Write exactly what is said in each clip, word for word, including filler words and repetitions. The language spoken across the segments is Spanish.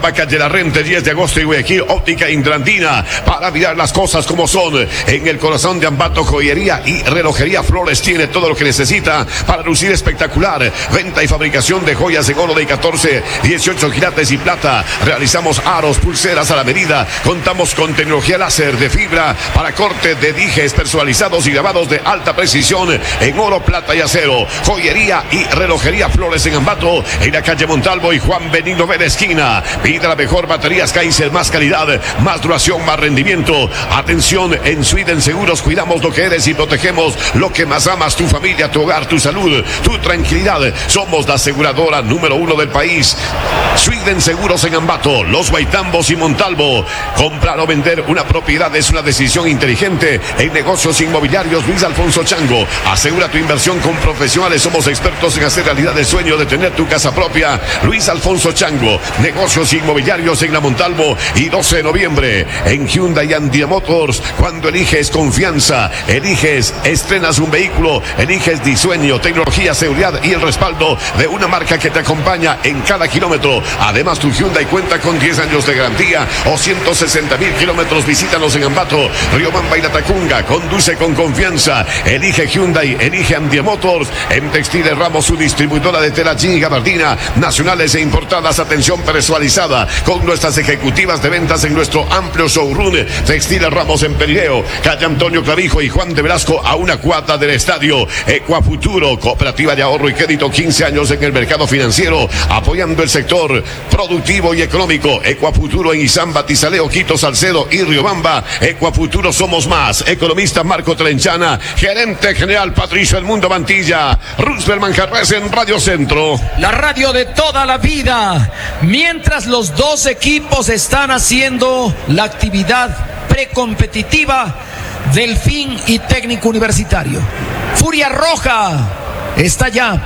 Riobamba, calle La Rente, diez de agosto y Guayaquil. Óptica Intrandina, para mirar las cosas como son. En el corazón de Ambato, joyería y relojería Flores tiene todo lo que necesita para lucir espectacular. Venta y fabricación de joyas en oro de catorce, dieciocho quilates y plata. Realizamos aros, pulseras a la medida. Contamos con tecnología láser de fibra para corte de dijes personalizados y grabados de alta precisión en oro, plata y acero. Joyería y relojería Flores en Ambato, en la calle Montalvo y Juan Benigno B de esquina. Pida la mejor baterías Kaiser, más calidad, más duración, más rendimiento. Atención, en Sweden Seguros cuidamos lo que eres y protegemos lo que más amas, tu familia, tu hogar, tu salud, tu tranquilidad. Somos la aseguradora número uno del país. Sweden Seguros en Ambato, Los Guaitambos y Montalvo. Comprar o vender una propiedad es una decisión inteligente. En negocios inmobiliarios, Luis Alfonso Chango. Asegura tu inversión con profesionales. Somos expertos en hacer realidad el sueño de tener tu casa propia. Luis Alfonso Chango. Negocios inmobiliarios en la Montalvo y doce de noviembre en Hyundai Andia Motors. Cuando eliges confianza, eliges, estrenas un vehículo, eliges disueño, tecnología, seguridad y el respaldo de una marca que te acompaña en cada kilómetro. Además, tu Hyundai cuenta con diez años de garantía o ciento sesenta mil kilómetros. Visítanos en Ambato, Riobamba y La Tacunga. Conduce con confianza. Elige Hyundai, elige Andia Motors. En Textiles Ramos, su distribuidora de tela jean y gabardina, nacionales e importadas. Atención personalizada con nuestras ejecutivas de ventas en nuestro amplio showroom. Textiles Ramos en Perileo, calle Antonio Clavijo y Juan de Velasco, a una cuadra del estadio. Ecuafuturo, cooperativa de ahorro y crédito, quince años en el mercado financiero, apoyando el sector productivo y económico. Ecuafuturo en Izamba, Tizaleo, Quito, Salcedo y Riobamba. Ecuafuturo somos más. Economista Marco Trenchana, gerente general Patricio El Mundo Mantilla. Roosevelt Manjarres en Radio Centro. La radio de toda la vida. Mientras los dos equipos están haciendo la actividad precompetitiva, Delfín y Técnico Universitario. Furia Roja está ya.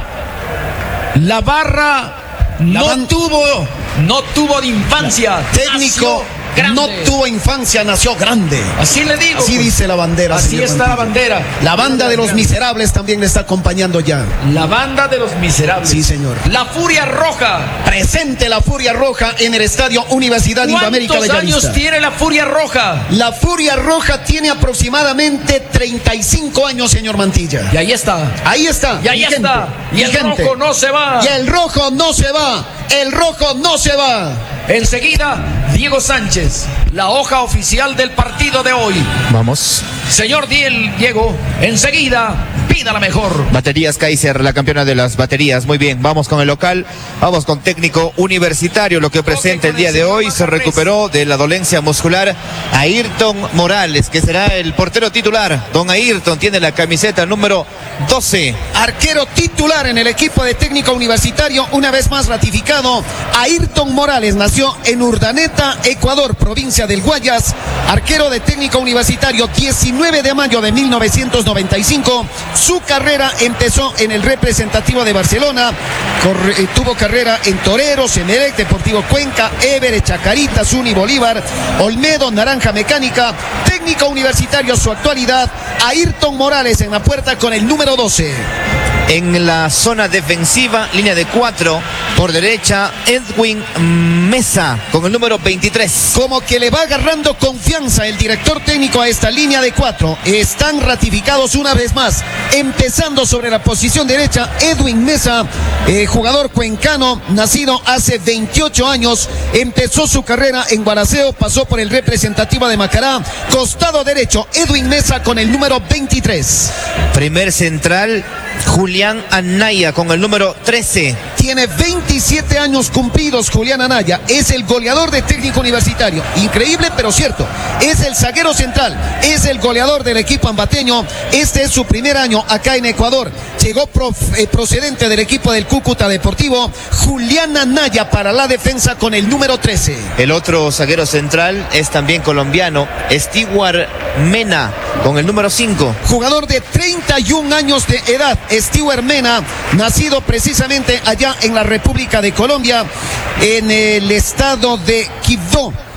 La barra la no van... tuvo, no tuvo de infancia. Técnico no tuvo infancia, nació grande. Así le digo. Así dice la bandera. Así está la bandera. La banda de los miserables también le está acompañando ya. La banda de los miserables. Sí, señor. La Furia Roja. Presente la Furia Roja en el estadio Universidad Indoamérica Bellavista. ¿Cuántos años tiene la Furia Roja? La Furia Roja tiene aproximadamente treinta y cinco años, señor Mantilla. Y ahí está. Ahí está. Y ahí vigente, está. Y el vigente. Rojo no se va. Y el rojo no se va. El rojo no se va. Enseguida, Diego Sánchez, la hoja oficial del partido de hoy. Vamos. Señor Diego, enseguida, pida la mejor. Baterías Kaiser, la campeona de las baterías. Muy bien, vamos con el local, vamos con Técnico Universitario. Lo que presenta el día de hoy, se recuperó de la dolencia muscular Ayrton Morales, que será el portero titular. Don Ayrton tiene la camiseta número doce. Arquero titular en el equipo de Técnico Universitario, una vez más ratificado. Ayrton Morales nació en Urdaneta, Ecuador, provincia del Guayas. Arquero de Técnico Universitario, diecinueve de mayo de mil novecientos noventa y cinco. Su carrera empezó en el representativo de Barcelona. Corre, tuvo carrera en Toreros, Emelec, Deportivo Cuenca, Everett, Chacarita, Zuni, Bolívar, Olmedo, Naranja Mecánica. Técnico Universitario, su actualidad, Ayrton Morales en la puerta con el número doce. En la zona defensiva, línea de cuatro, por derecha, Edwin Mesa, con el número veintitrés. Como que le va agarrando confianza el director técnico a esta línea de cuatro. Están ratificados una vez más. Empezando sobre la posición derecha, Edwin Mesa, eh, jugador cuencano, nacido hace veintiocho años. Empezó su carrera en Guaraceo, pasó por el representativo de Macará. Costado derecho, Edwin Mesa con el número veintitrés. Primer central, Julián Anaya con el número trece. Tiene veintisiete años cumplidos Julián Anaya. Es el goleador de Técnico Universitario. Increíble, pero cierto. Es el zaguero central. Es el goleador del equipo ambateño. Este es su primer año acá en Ecuador. Llegó prof, eh, procedente del equipo del Cúcuta Deportivo. Julián Anaya para la defensa con el número trece. El otro zaguero central es también colombiano, Stewart Mena con el número cinco. Jugador de treinta y un años de edad, Stewart Mena, nacido precisamente allá en la República de Colombia, en el estado de Quibdó.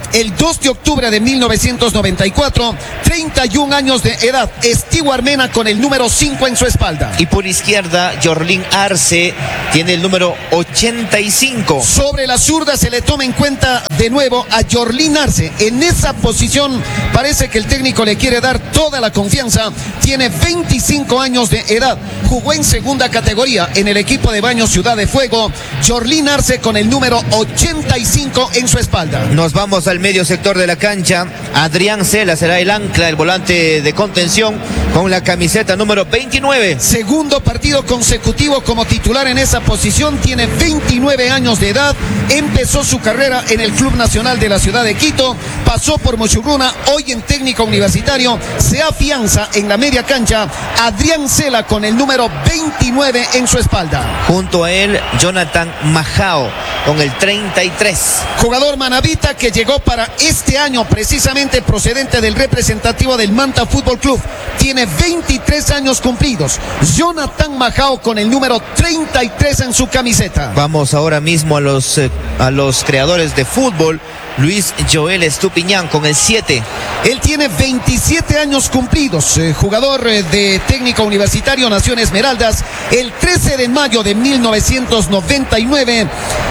el dos de octubre de mil novecientos noventa y cuatro, treinta y un años de edad. Stewart Mena con el número cinco en su espalda. Y por izquierda, Yorlín Arce tiene el número ochenta y cinco. Sobre la zurda se le toma en cuenta de nuevo a Yorlín Arce. En esa posición parece que el técnico le quiere dar toda la confianza. Tiene veinticinco años de edad. Jugó en segunda categoría en el equipo de Baños Ciudad de Fuego. Yorlín Arce con el número ochenta y cinco en su espalda. Nos vamos al medio sector de la cancha. Adrián Cela será el ancla, el volante de contención, con la camiseta número veintinueve. Segundo partido consecutivo como titular en esa posición. Tiene veintinueve años de edad. Empezó su carrera en el Club Nacional de la ciudad de Quito. Pasó por Muchugruna. Hoy en Técnico Universitario se afianza en la media cancha Adrián Cela con el número veintinueve en su espalda. Junto a él, Jonathan Majao con el treinta y tres. Jugador manabita que llegó para este año precisamente procedente del representativo del Manta Fútbol Club. Tiene veintitrés años cumplidos. Jonathan Majao con el número treinta y tres en su camiseta. Vamos ahora mismo a los, eh, a los creadores de fútbol. Luis Joel Estupiñán con el siete. Él tiene veintisiete años cumplidos, eh, jugador eh, de Técnico Universitario, nació en Esmeraldas el trece de mayo de mil novecientos noventa y nueve.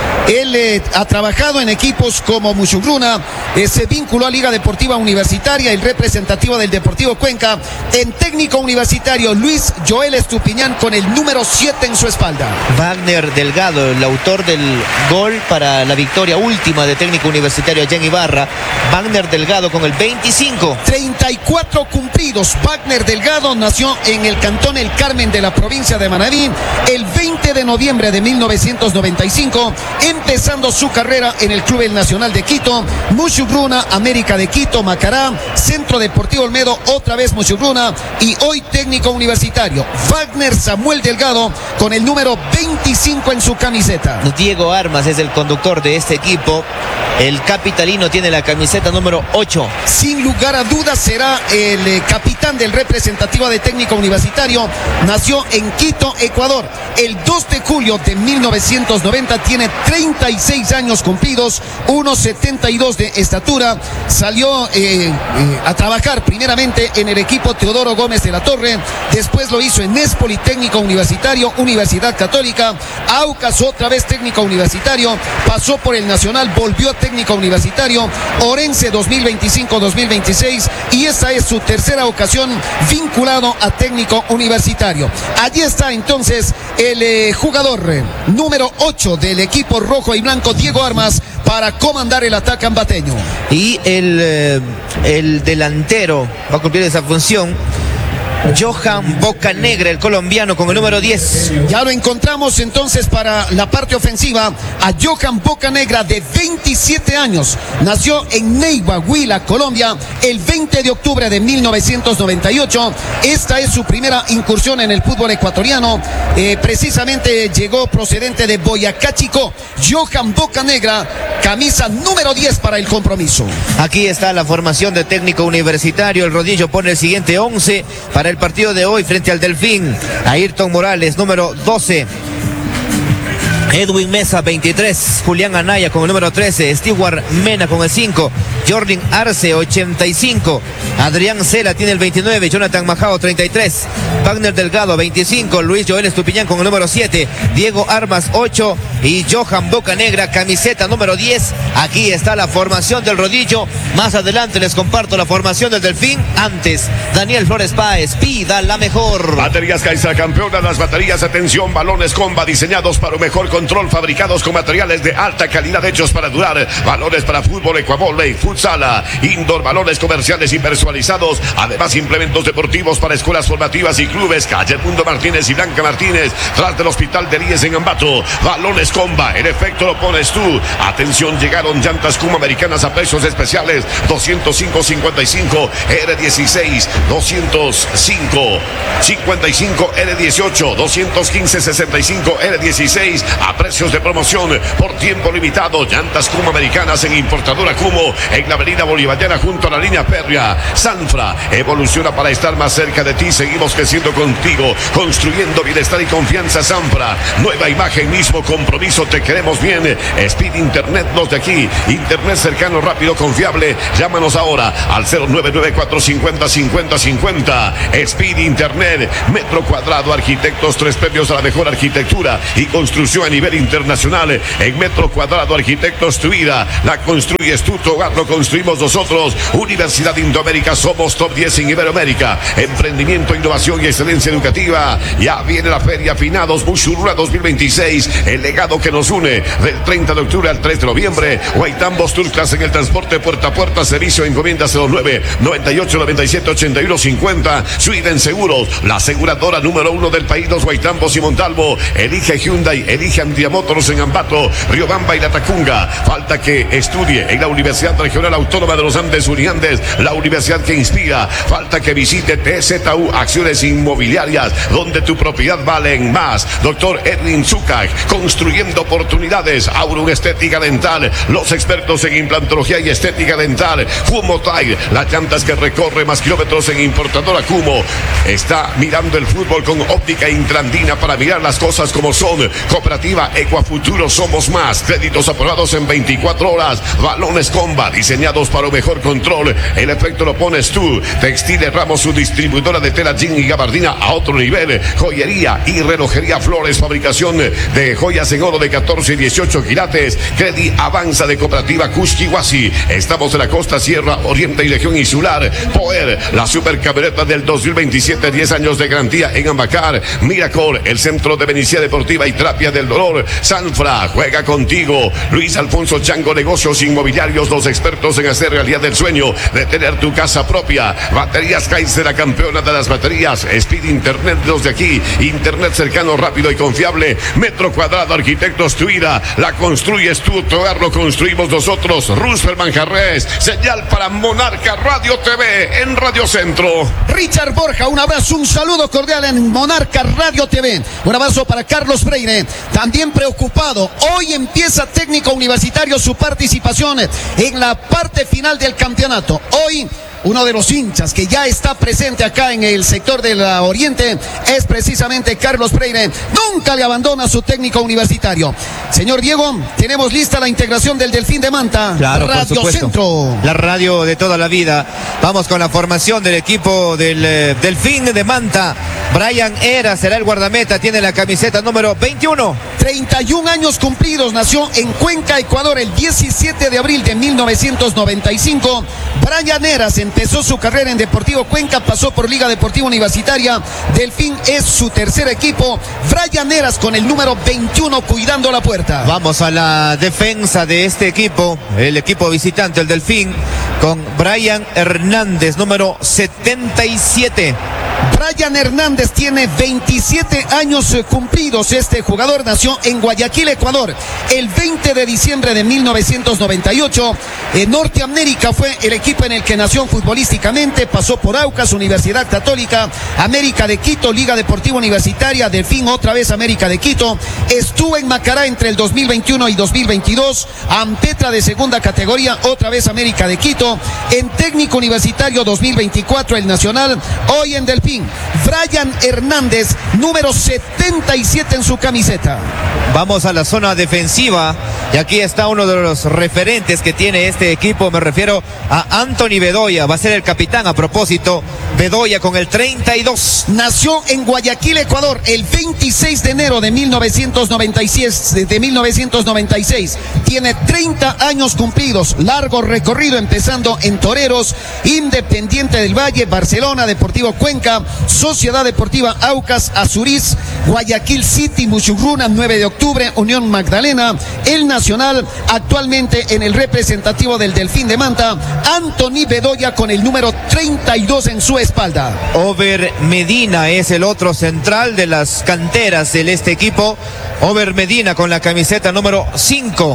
Él eh, ha trabajado en equipos como Muchugruna, eh, se vinculó a Liga Deportiva Universitaria, el representativo del Deportivo Cuenca. En Técnico Universitario, Luis Joel Estupiñán con el número siete en su espalda. Wagner Delgado, el autor del gol para la victoria última de Técnico Universitario allá en Ibarra. Wagner Delgado con el veinticinco. treinta y cuatro cumplidos. Wagner Delgado nació en el cantón El Carmen de la provincia de Manabí el veinte de noviembre de mil novecientos noventa y cinco, empezando su carrera en el Club El Nacional de Quito, Muchugruna, América de Quito, Macará, Centro Deportivo Olmedo, otra vez Muchugruna y hoy Técnico Universitario. Wagner Samuel Delgado con el número veinticinco en su camiseta. Diego Armas es el conductor de este equipo. El capitalino tiene la camiseta número ocho. Sin lugar a dudas será el eh, capitán del representativo de Técnico Universitario. Nació en Quito, Ecuador, el dos de julio de mil novecientos noventa. Tiene treinta y seis años cumplidos, uno setenta y dos de estatura. Salió eh, eh, a trabajar primeramente en el equipo Teodoro Gómez de la Torre. Después lo hizo en N E S Politécnico Universitario, Universidad Católica, Aucas, otra vez Técnico Universitario. Pasó por el Nacional, volvió a Técnico Universitario, Orense dos mil veinticinco dos mil veintiséis y esta es su tercera ocasión vinculado a Técnico Universitario. Allí está entonces el eh, jugador eh, número ocho del equipo rojo y blanco, Diego Armas, para comandar el ataque ambateño. Y el, eh, el delantero va a cumplir esa función, Johan Bocanegra, el colombiano, con el número diez. Ya lo encontramos entonces para la parte ofensiva a Johan Bocanegra, de veintisiete años. Nació en Neiva, Huila, Colombia, el veinte de octubre de mil novecientos noventa y ocho. Esta es su primera incursión en el fútbol ecuatoriano. Eh, precisamente llegó procedente de Boyacá, Chicó. Johan Bocanegra, camisa número diez para el compromiso. Aquí está la formación de Técnico Universitario. El rodillo pone el siguiente once para el partido de hoy frente al Delfín. Ayrton Morales, número doce. Edwin Mesa, veintitrés. Julián Anaya con el número trece. Stewart Mena con el cinco. Jordan Arce, ochenta y cinco. Adrián Cela tiene el veintinueve. Jonathan Majao, treinta y tres. Wagner Delgado, veinticinco. Luis Joel Estupiñán con el número siete. Diego Armas, ocho. Y Johan Bocanegra, camiseta número diez. Aquí está la formación del rodillo. Más adelante les comparto la formación del Delfín. Antes, Daniel Flores Páez, pida la mejor. Baterías Caixa, campeona de las baterías. Atención, balones Comba diseñados para un mejor control, fabricados con materiales de alta calidad, hechos para durar. Balones para fútbol, ecuavóley, futsal, indoor, balones comerciales y personalizados. Además, implementos deportivos para escuelas formativas y clubes. Calle Mundo Martínez y Blanca Martínez, tras del Hospital de Ries en Ambato. Balones Comba, el efecto lo pones tú. Atención, llegaron llantas Kuma americanas a precios especiales. doscientos cinco cincuenta y cinco R dieciséis, doscientos cinco cincuenta y cinco R dieciocho, doscientos quince sesenta y cinco R dieciséis. a precios de promoción por tiempo limitado. Llantas Kumo americanas en importadora Kumo en la avenida Bolivariana junto a la línea férrea. Sanfra evoluciona para estar más cerca de ti. Seguimos creciendo contigo, construyendo bienestar y confianza. Sanfra, nueva imagen, mismo compromiso, te queremos bien. Speed Internet, los de aquí, internet cercano, rápido, confiable. Llámanos ahora al cero nueve nueve cuatro cinco cero cinco cero cinco cero. Speed Internet, metro cuadrado, arquitectos, tres premios a la mejor arquitectura y construcción a nivel internacional. En metro cuadrado, arquitectos, tu vida la construyes tú, tu hogar lo construimos nosotros. Universidad Indoamérica, somos top diez en Iberoamérica. Emprendimiento, innovación y excelencia educativa. Ya viene la feria Finados Mushurra dos mil veintiséis, el legado que nos une del treinta de octubre al tres de noviembre. Guaitambos Tour Class en el transporte puerta a puerta, servicio encomienda cero nueve noventa y ocho noventa y siete ochenta y uno cincuenta. Sweden Seguros, la aseguradora número uno del país, los Guaitambos y Montalvo. Elige Hyundai, elige Andía Motors en Ambato, Riobamba y La Tacunga. Falta que estudie en la Universidad Regional Autónoma de los Andes, Uniandes, la universidad que inspira. Falta que visite T Z U, Acciones Inmobiliarias, donde tu propiedad vale más. Doctor Edwin Zucag, construyendo oportunidades. Aurum Estética Dental, los expertos en implantología y estética dental. Kumo Tire, las llantas que recorre más kilómetros en importadora Kumo. Está mirando el fútbol con óptica Intrandina para mirar las cosas como son. Cooperativa Ecuafuturo, somos más. Créditos aprobados en veinticuatro horas. Balones Comba, diseñados para un mejor control. El efecto lo pones tú. Textiles Ramos, su distribuidora de tela jean y gabardina a otro nivel. Joyería y relojería Flores, fabricación de joyas en oro de catorce y dieciocho quilates. Credi Avanza de Cooperativa Kushkiwasi. Estamos en la costa, Sierra, Oriente y región insular. Poer, la supercamioneta del dos mil veintisiete, diez años de garantía en Ambacar. Miracle, el centro de medicina deportiva y terapia del dolor. Sanfra, juega contigo. Luis Alfonso Chango, negocios inmobiliarios, los expertos en hacer realidad del sueño de tener tu casa propia. Baterías Kaiser, la campeona de las baterías. Speed Internet, los de aquí, internet cercano, rápido y confiable. Metro cuadrado, arquitectos, tu vida la construyes tú, tu hogar lo construimos nosotros. Roosevelt Manjarres, señal para Monarca Radio T V en Radio Centro. Richard Borja, un abrazo, un saludo cordial en Monarca Radio T V. Un abrazo para Carlos Freire, también preocupado. Hoy empieza Técnico Universitario su participación en la parte final del campeonato. Hoy uno de los hinchas que ya está presente acá en el sector del Oriente es precisamente Carlos Freire. Nunca le abandona su Técnico Universitario. Señor Diego, tenemos lista la integración del Delfín de Manta. Claro, Radio Centro. La radio de toda la vida. Vamos con la formación del equipo del eh, Delfín de Manta. Brian Era será el guardameta, tiene la camiseta número veintiuno. treinta y un años cumplidos, nació en Cuenca, Ecuador, el diecisiete de abril de mil novecientos noventa y cinco. Brian Eras empezó su carrera en Deportivo Cuenca, pasó por Liga Deportiva Universitaria. Delfín es su tercer equipo. Brian Eras con el número veintiuno cuidando la puerta. Vamos a la defensa de este equipo, el equipo visitante, el Delfín, con Brian Hernández, número setenta y siete. Brian Hernández tiene veintisiete años cumplidos. Este jugador nació en Guayaquil, Ecuador, el veinte de diciembre de mil novecientos noventa y ocho. En Norteamérica fue el equipo en el que nació futbolísticamente. Pasó por Aucas, Universidad Católica, América de Quito, Liga Deportiva Universitaria, Delfín, otra vez América de Quito. Estuvo en Macará entre el dos mil veintiuno y dos mil veintidós. Ampetra de segunda categoría, otra vez América de Quito. En Técnico Universitario dos mil veinticuatro, el Nacional. Hoy en Delfín, Brian Hernández, número setenta y siete en su camiseta. Vamos a la zona defensiva y aquí está uno de los referentes que tiene este equipo. Me refiero a Anthony Bedoya, va a ser el capitán a propósito. Bedoya con el treinta y dos. Nació en Guayaquil, Ecuador, el veintiséis de enero de mil novecientos noventa y seis, de mil novecientos noventa y seis. Tiene treinta años cumplidos, largo recorrido empezando en Toreros, Independiente del Valle, Barcelona, Deportivo Cuenca, Sociedad Deportiva Aucas, Azuriz, Guayaquil City, Muchurruna, nueve de octubre, Unión Magdalena, el Nacional, actualmente en el representativo del Delfín de Manta, Anthony Bedoya con el número treinta y dos en su espalda. Over Medina es el otro central de las canteras de este equipo. Over Medina con la camiseta número cinco.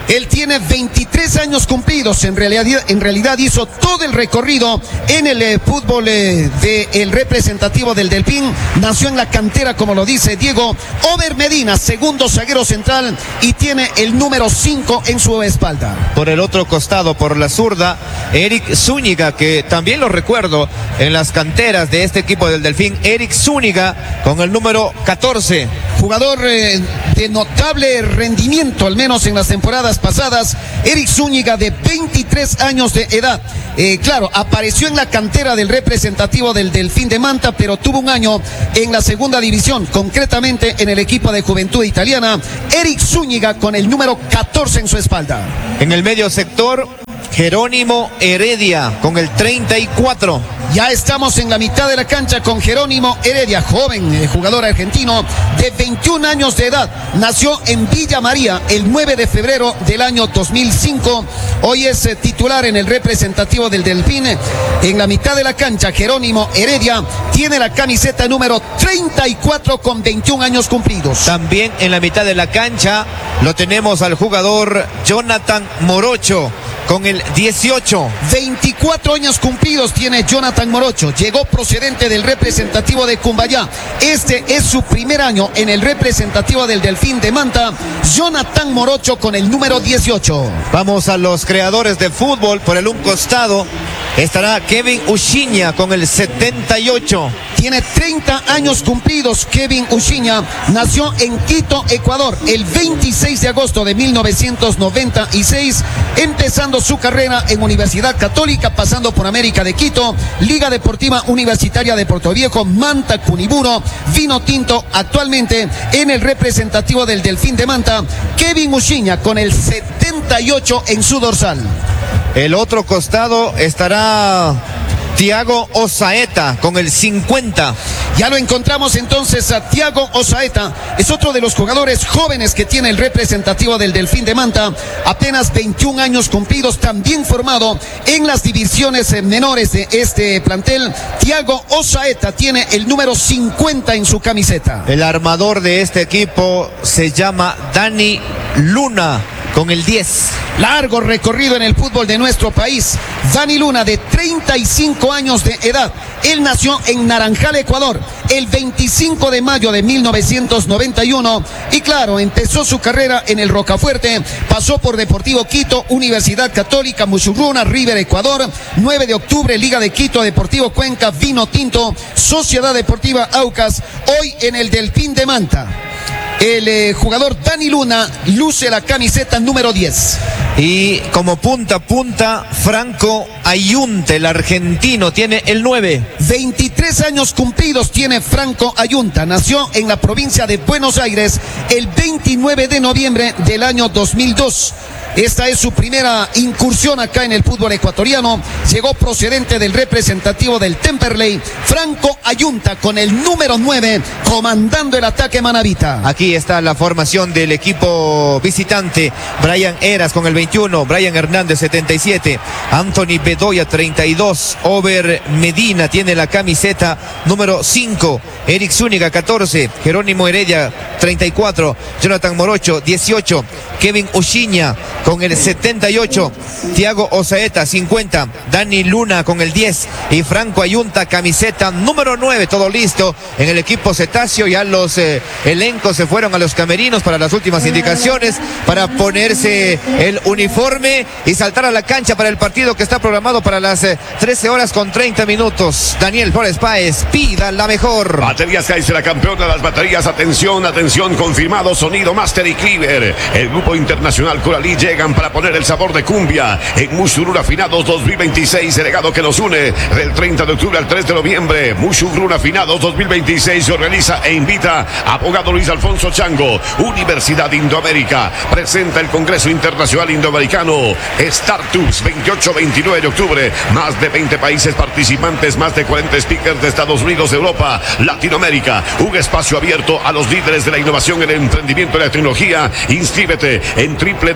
Él tiene veintitrés años cumplidos. En realidad, en realidad hizo todo el recorrido en el eh, fútbol eh, del representativo del Delfín. Nació en la cantera, como lo dice Diego Over Medina, segundo zaguero central, y tiene el número cinco en su espalda. Por el otro costado, por la zurda, Eric Zúñiga, que también lo recuerdo en las canteras de este equipo del Delfín. Eric Zúñiga con el número catorce. Jugador eh, de notable rendimiento, al menos en las temporadas pasadas. Eric Zúñiga, de veintitrés años de edad. Eh, claro, apareció en la cantera del representativo del Delfín de Manta, pero tuvo un año en la segunda división, concretamente en el equipo de Juventud Italiana. Eric Zúñiga con el número catorce en su espalda. En el medio sector, Jerónimo Heredia con el treinta y cuatro. Ya estamos en la mitad de la cancha con Jerónimo Heredia, joven eh, jugador argentino de veintiún años de edad. Nació en Villa María el nueve de febrero del año dos mil cinco. Hoy es eh, titular en el representativo del Delfín. En la mitad de la cancha, Jerónimo Heredia tiene la camiseta número treinta y cuatro con veintiún años cumplidos. También en la mitad de la cancha lo tenemos al jugador Jonathan Morocho con el dieciocho. veinticuatro años cumplidos tiene Jonathan Morocho. Llegó procedente del representativo de Cumbayá. Este es su primer año en el representativo del Delfín de Manta. Jonathan Morocho con el número dieciocho. Vamos a los creadores de fútbol. Por el un costado estará Kevin Uchiña con el setenta y ocho. Tiene treinta años cumplidos Kevin Uchiña. Nació en Quito, Ecuador, el veintiséis de agosto de mil novecientos noventa y seis, empezando su carrera en Universidad Católica, pasando por América de Quito, Liga Deportiva Universitaria de Puerto Viejo, Manta, Cuniburo, Vino Tinto. Actualmente en el representativo del Delfín de Manta, Kevin Uchiña con el setenta y ocho en su dorsal. El otro costado estará Thiago Osaeta con el cincuenta. Ya lo encontramos entonces a Thiago Osaeta. Es otro de los jugadores jóvenes que tiene el representativo del Delfín de Manta. Apenas veintiún años cumplidos, también formado en las divisiones menores de este plantel. Thiago Osaeta tiene el número cincuenta en su camiseta. El armador de este equipo se llama Dani Luna con el diez. Largo recorrido en el fútbol de nuestro país. Dani Luna, de treinta y cinco años de edad. Él nació en Naranjal, Ecuador, el veinticinco de mayo de mil novecientos noventa y uno. Y claro, empezó su carrera en el Rocafuerte. Pasó por Deportivo Quito, Universidad Católica, Musurruna, River, Ecuador. nueve de octubre, Liga de Quito, Deportivo Cuenca, Vino Tinto, Sociedad Deportiva Aucas. Hoy en el Delfín de Manta. El eh, jugador Dani Luna luce la camiseta número diez. Y como punta a punta, Franco Ayunta, el argentino, tiene el nueve. veintitrés años cumplidos tiene Franco Ayunta. Nació en la provincia de Buenos Aires el veintinueve de noviembre del año dos mil dos. Esta es su primera incursión acá en el fútbol ecuatoriano. Llegó procedente del representativo del Temperley, Franco Ayunta, con el número nueve, comandando el ataque manabita. Aquí está la formación del equipo visitante. Brian Eras con el veintiuno, Brian Hernández setenta y siete, Anthony Bedoya treinta y dos, Over Medina tiene la camiseta número cinco, Eric Zúñiga catorce, Jerónimo Heredia treinta y cuatro, Jonathan Morocho dieciocho, Kevin Uchiña con el setenta y ocho, Thiago Osaeta cincuenta, Dani Luna con el diez y Franco Ayunta camiseta número nueve. Todo listo en el equipo cetáceo. Ya los eh, elencos se fueron a los camerinos para las últimas indicaciones, para ponerse el uniforme y saltar a la cancha para el partido que está programado para las eh, trece horas con treinta minutos. Daniel Flores Páez, pida la mejor. Baterías Kaiser, la campeona de las baterías. Atención, atención, confirmado sonido Master y Cleaver. El grupo internacional Coralí llegan para poner el sabor de cumbia en Musurruna Finados dos mil veintiséis, el legado que nos une del treinta de octubre al tres de noviembre. Musurruna Finados dos mil veintiséis se organiza e invita a abogado Luis Alfonso Chango. Universidad Indoamérica presenta el Congreso Internacional Indoamericano Startups veintiocho a veintinueve de octubre. Más de veinte países participantes, más de cuarenta speakers de Estados Unidos, Europa, Latinoamérica. Un espacio abierto a los líderes de la innovación, el emprendimiento y la tecnología. Inscríbete en w w w punto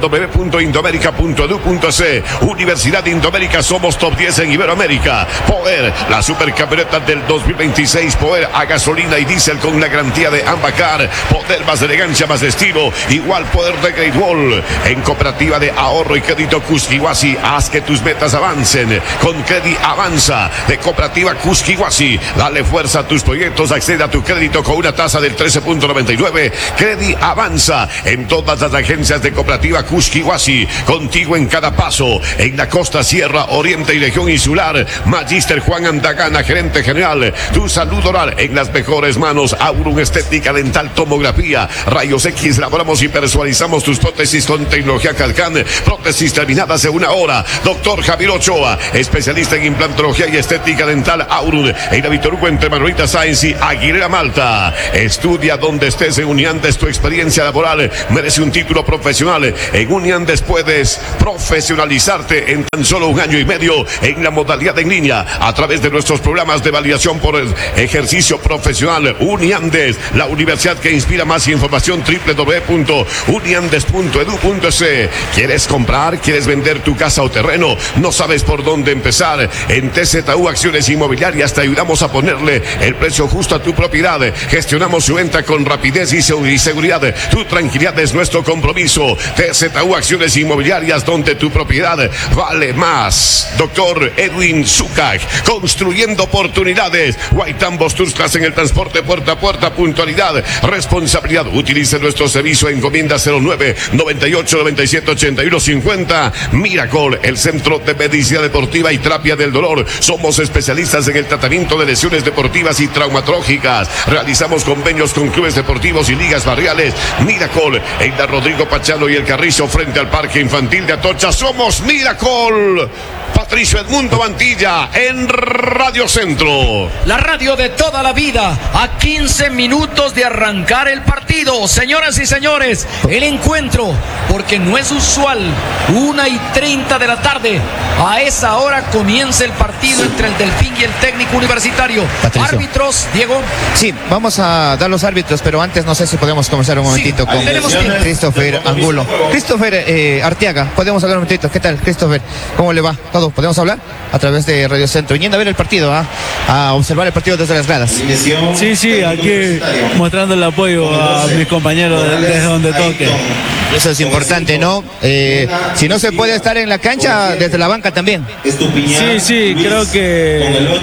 punto indomérica punto edu punto ce. Universidad Indomérica, somos top diez en Iberoamérica. Poder, la supercamioneta del dos mil veintiséis, Poder a gasolina y diésel con la garantía de Ambacar. Poder, más elegancia, más estilo, igual poder de Great Wall. En Cooperativa de Ahorro y Crédito Cusquihuasi, haz que tus metas avancen. Con Credi Avanza de Cooperativa Cusquihuasi, dale fuerza a tus proyectos, accede a tu crédito con una tasa del trece punto noventa y nueve. Credi Avanza en todas las agencias de Cooperativa Cusquihuasi, contigo en cada paso. En la costa, sierra, oriente y región insular, Magister Juan Andagana, gerente general. Tu salud oral en las mejores manos. Aurum Estética Dental, Tomografía, Rayos X. Elaboramos y personalizamos tus prótesis con tecnología CAD/CAM. Prótesis terminadas en una hora. Doctor Javier Ochoa, especialista en implantología y estética dental. Aurum en la Víctor Hugo, entre Manolita Sáenz y Aguilera Malta. Estudia donde estés en Uniandes. Tu experiencia laboral merece un título profesional. En Uniandes puedes profesionalizarte en tan solo un año y medio en la modalidad en línea a través de nuestros programas de validación por el ejercicio profesional. Uniandes, la universidad que inspira. Más información doble u doble u doble u punto uniandes punto edu punto ce. ¿Quieres comprar? ¿Quieres vender tu casa o terreno? ¿No sabes por dónde empezar? En T Z U Acciones Inmobiliarias te ayudamos a ponerle el precio justo a tu propiedad. Gestionamos su venta con rapidez y seguridad. Tu tranquilidad es nuestro compromiso. T Z U Acciones Inmobiliarias, donde tu propiedad vale más. Doctor Edwin Zucac, construyendo oportunidades. Guaitambos Tuxtlas en el transporte puerta a puerta. Puntualidad, responsabilidad. Utilice nuestro servicio. Encomienda cero nueve noventa y ocho noventa y siete ochenta y uno cincuenta. Miracle, el centro de medicina deportiva y terapia del dolor. Somos especialistas en el tratamiento de lesiones deportivas y traumatológicas. Realizamos convenios con clubes deportivos y ligas barriales. Miracle, en la Rodrigo Pachano y el Carrizo, frente al Parque Infantil de Atocha. Somos Miracle. Patricio Edmundo Mantilla en Radio Centro. La radio de toda la vida, a quince minutos de arrancar el partido. Señoras y señores, el encuentro, porque no es usual, una y treinta de la tarde. A esa hora comienza el partido entre el Delfín y el Técnico Universitario. Patricio. Árbitros, Diego. Sí, vamos a dar los árbitros, pero antes no sé si podemos comenzar un momentito Sí, con tenemos tiempo. Christopher Angulo. Christopher eh, Arteaga, podemos hablar un momentito. ¿Qué tal, Christopher? ¿Cómo le va? ¿Todo? ¿Podemos hablar? A través de Radio Centro. Viniendo a ver el partido, ¿ah? A observar el partido desde las gradas. Sí, sí, aquí mostrando el apoyo a mis compañeros desde donde toque. Eso es importante, ¿no? Eh, si no se puede estar en la cancha, desde la banca también. Sí, sí, creo que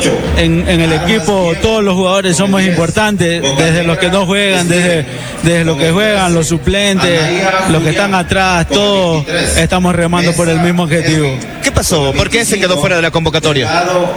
en, en el equipo todos los jugadores somos importantes, desde los que no juegan, desde, desde los que juegan, los suplentes, los que están atrás, todos estamos remando por el mismo objetivo. ¿Qué pasó? ¿Por qué se quedó fuera de la convocatoria?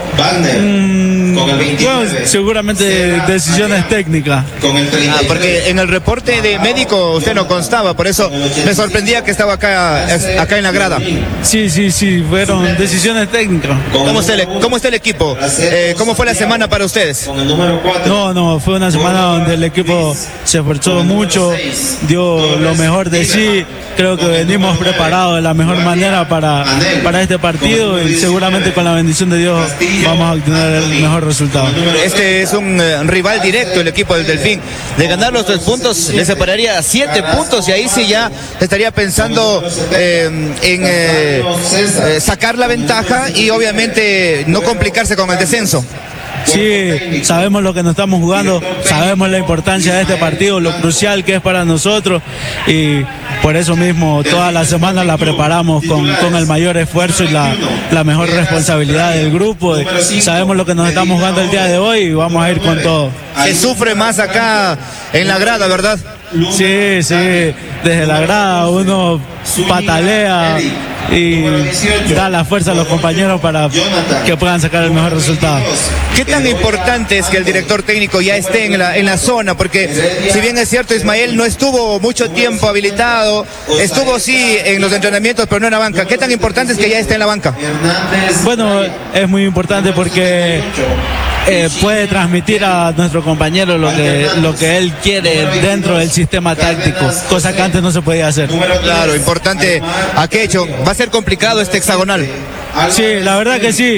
Mm, bueno, seguramente decisiones técnicas. Ah, porque en el reporte de médico usted no constaba, por eso me sorprendía que estaba acá, acá en la grada. Sí, sí, sí, fueron decisiones técnicas. ¿Cómo está el, cómo está el equipo? Eh, ¿Cómo fue la semana para ustedes? No, no, fue una semana donde el equipo se esforzó mucho, dio lo mejor de sí. Creo que venimos preparados de la mejor manera para, para este partido y seguramente con la bendición de Dios vamos a obtener el mejor resultado. Este es un eh, rival directo, el equipo del Delfín. De ganar los tres puntos le separaría siete puntos y ahí sí ya estaría pensando eh, en eh, eh, sacar la ventaja y obviamente no complicarse con el descenso. Sí, sabemos lo que nos estamos jugando, sabemos la importancia de este partido, lo crucial que es para nosotros y por eso mismo toda la semana la preparamos con, con el mayor esfuerzo y la, la mejor responsabilidad del grupo. Sabemos lo que nos estamos jugando el día de hoy y vamos a ir con todo. Se sufre más acá en la grada, ¿verdad? Sí, sí, desde la grada uno patalea y da la fuerza a los compañeros para que puedan sacar el mejor resultado. ¿Qué tan importante es que el director técnico ya esté en la, en la zona? Porque si bien es cierto, Ismael no estuvo mucho tiempo habilitado, estuvo sí en los entrenamientos, pero no en la banca. ¿Qué tan importante es que ya esté en la banca? Bueno, es muy importante porque eh, puede transmitir a nuestro compañero lo que, lo que él quiere dentro del sistema táctico, cosa que antes no se podía hacer. Claro, importante. ¿A qué hecho? Va a ser complicado este hexagonal. Sí, la verdad que sí.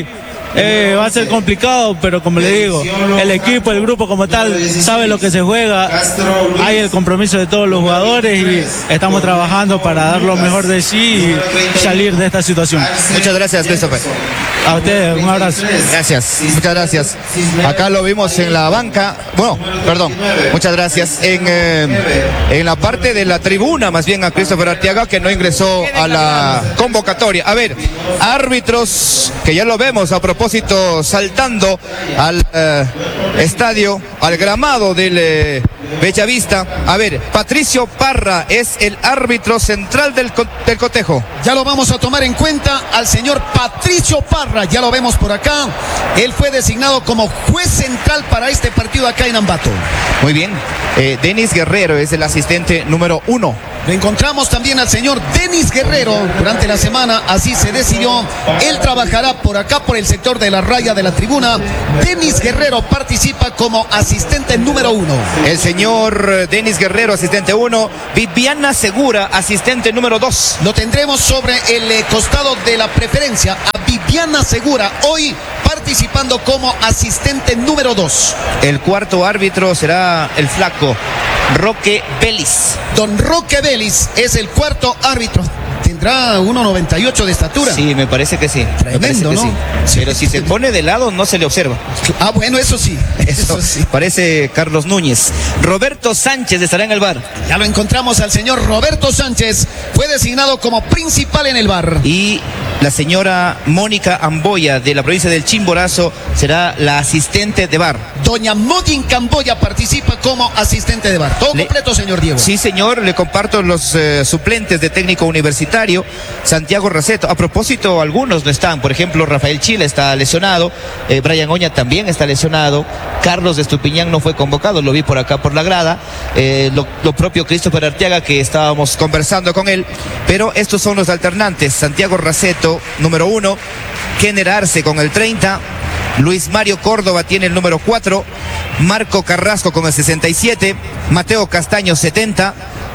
eh, va a ser complicado, pero como le digo, el equipo, el grupo como tal, sabe lo que se juega, hay el compromiso de todos los jugadores y estamos trabajando para dar lo mejor de sí y salir de esta situación. Muchas gracias, Christopher. A ustedes, un abrazo. Gracias, muchas gracias. Acá lo vimos en la banca, bueno, perdón, muchas gracias. En, eh, en la parte de la tribuna, más bien a Christopher Arteaga, que no ingresó a la convocatoria. A ver, árbitros, que ya lo vemos a propósito, saltando al eh, estadio, al gramado del eh, Bellavista. A ver, Patricio Parra es el árbitro central del, del cotejo. Ya lo vamos a tomar en cuenta al señor Patricio Parra, ya lo vemos por acá. Él fue designado como juez central para este partido acá en Ambato. Muy bien, eh, Denis Guerrero es el asistente número uno. Lo encontramos también al señor Denis Guerrero durante la semana, así se decidió. Él trabajará por acá, por el sector de la raya de la tribuna. Denis Guerrero participa como asistente número uno. El señor Denis Guerrero, asistente uno. Viviana Segura, asistente número dos. Lo tendremos sobre el eh, costado de la preferencia a Viviana Segura, hoy participando como asistente número dos. El cuarto árbitro será el flaco Roque Vélez. Don Roque Vélez es el cuarto árbitro. Tendrá uno noventa y ocho de estatura. Sí, me parece que sí. Tremendo, que ¿no? Sí. Pero si se pone de lado no se le observa. Ah, bueno, eso sí. Eso, eso sí. Parece Carlos Núñez. Roberto Sánchez estará en el bar. Ya lo encontramos al señor Roberto Sánchez. Fue designado como principal en el bar. Y la señora Mónica Amboya de la provincia del Chimborazo será la asistente de bar. Doña Modin Camboya participa como asistente de bar. Todo Le... completo, señor Diego. Sí, señor. Le comparto los eh, suplentes de técnico universitario. Santiago Raceto. A propósito, algunos no están. Por ejemplo, Rafael Chile está lesionado. Eh, Brian Oña también está lesionado. Carlos de Estupiñán no fue convocado. Lo vi por acá por la grada. Eh, lo, lo propio Christopher Arteaga, que estábamos conversando con él. Pero estos son los alternantes. Santiago Raceto, número uno. Kenner Arce con el treinta. Luis Mario Córdoba tiene el número cuatro. Marco Carrasco con el sesenta y siete. Mateo Castaño, setenta.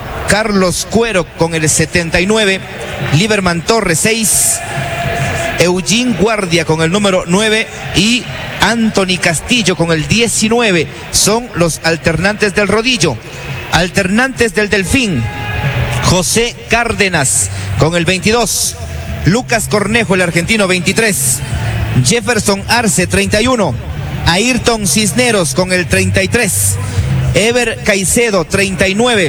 Carlos Cuero con el setenta y nueve. Liberman Torres, seis. Eugene Guardia con el número nueve. Y Anthony Castillo con el diecinueve. Son los alternantes del rodillo. Alternantes del Delfín. José Cárdenas con el veintidós. Lucas Cornejo, el argentino, veintitrés. Jefferson Arce, treinta y uno. Ayrton Cisneros con el treinta y tres. Ever Caicedo, treinta y nueve.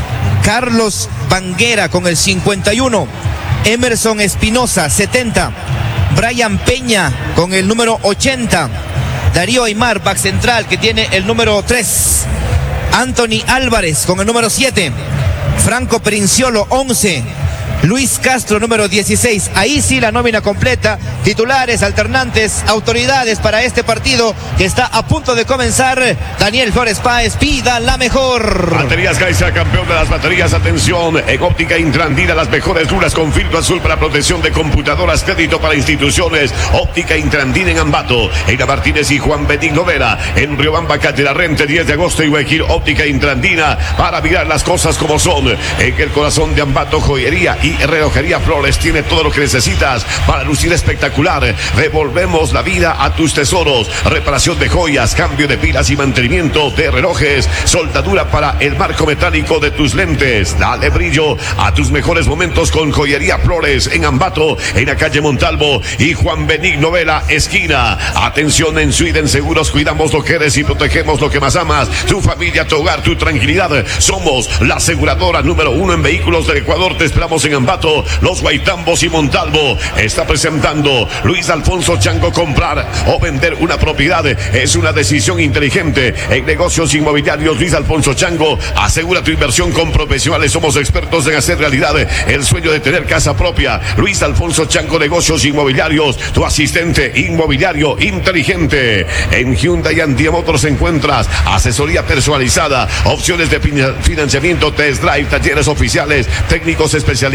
Carlos Banguera con el cincuenta y uno. Emerson Espinosa, setenta. Brian Peña con el número ochenta. Darío Aymar, back central, que tiene el número tres. Anthony Álvarez con el número siete. Franco Perinciolo, once. Luis Castro, número dieciséis. Ahí sí la nómina completa. Titulares, alternantes, autoridades para este partido que está a punto de comenzar. Daniel Flores Páez, pida la mejor. Baterías Caixa, campeón de las baterías. Atención, en óptica Intrandina, las mejores duras con filtro azul para protección de computadoras, crédito para instituciones. Óptica Intrandina en Ambato, Eina Martínez y Juan Benigno Vera. En Riobamba, calle La Rente, diez de agosto y Guayaquil. Óptica Intrandina para mirar las cosas como son. En el corazón de Ambato, joyería y relojería Flores tiene todo lo que necesitas para lucir espectacular. Revolvemos la vida a tus tesoros. Reparación de joyas, cambio de pilas y mantenimiento de relojes, soldadura para el marco metálico de tus lentes. Dale brillo a tus mejores momentos con Joyería Flores en Ambato, en la calle Montalvo y Juan Benigno Vela, esquina. Atención, en Sweden Seguros cuidamos lo que eres y protegemos lo que más amas. Tu familia, tu hogar, tu tranquilidad. Somos la aseguradora número uno en vehículos del Ecuador. Te esperamos en Ambato, Los Guaitambos y Montalvo. Está presentando Luis Alfonso Chango. Comprar o vender una propiedad es una decisión inteligente. En negocios inmobiliarios, Luis Alfonso Chango asegura tu inversión con profesionales. Somos expertos en hacer realidad el sueño de tener casa propia. Luis Alfonso Chango, negocios inmobiliarios, tu asistente inmobiliario inteligente. En Hyundai Andia Motors encuentras asesoría personalizada, opciones de financiamiento, test drive, talleres oficiales, técnicos especializados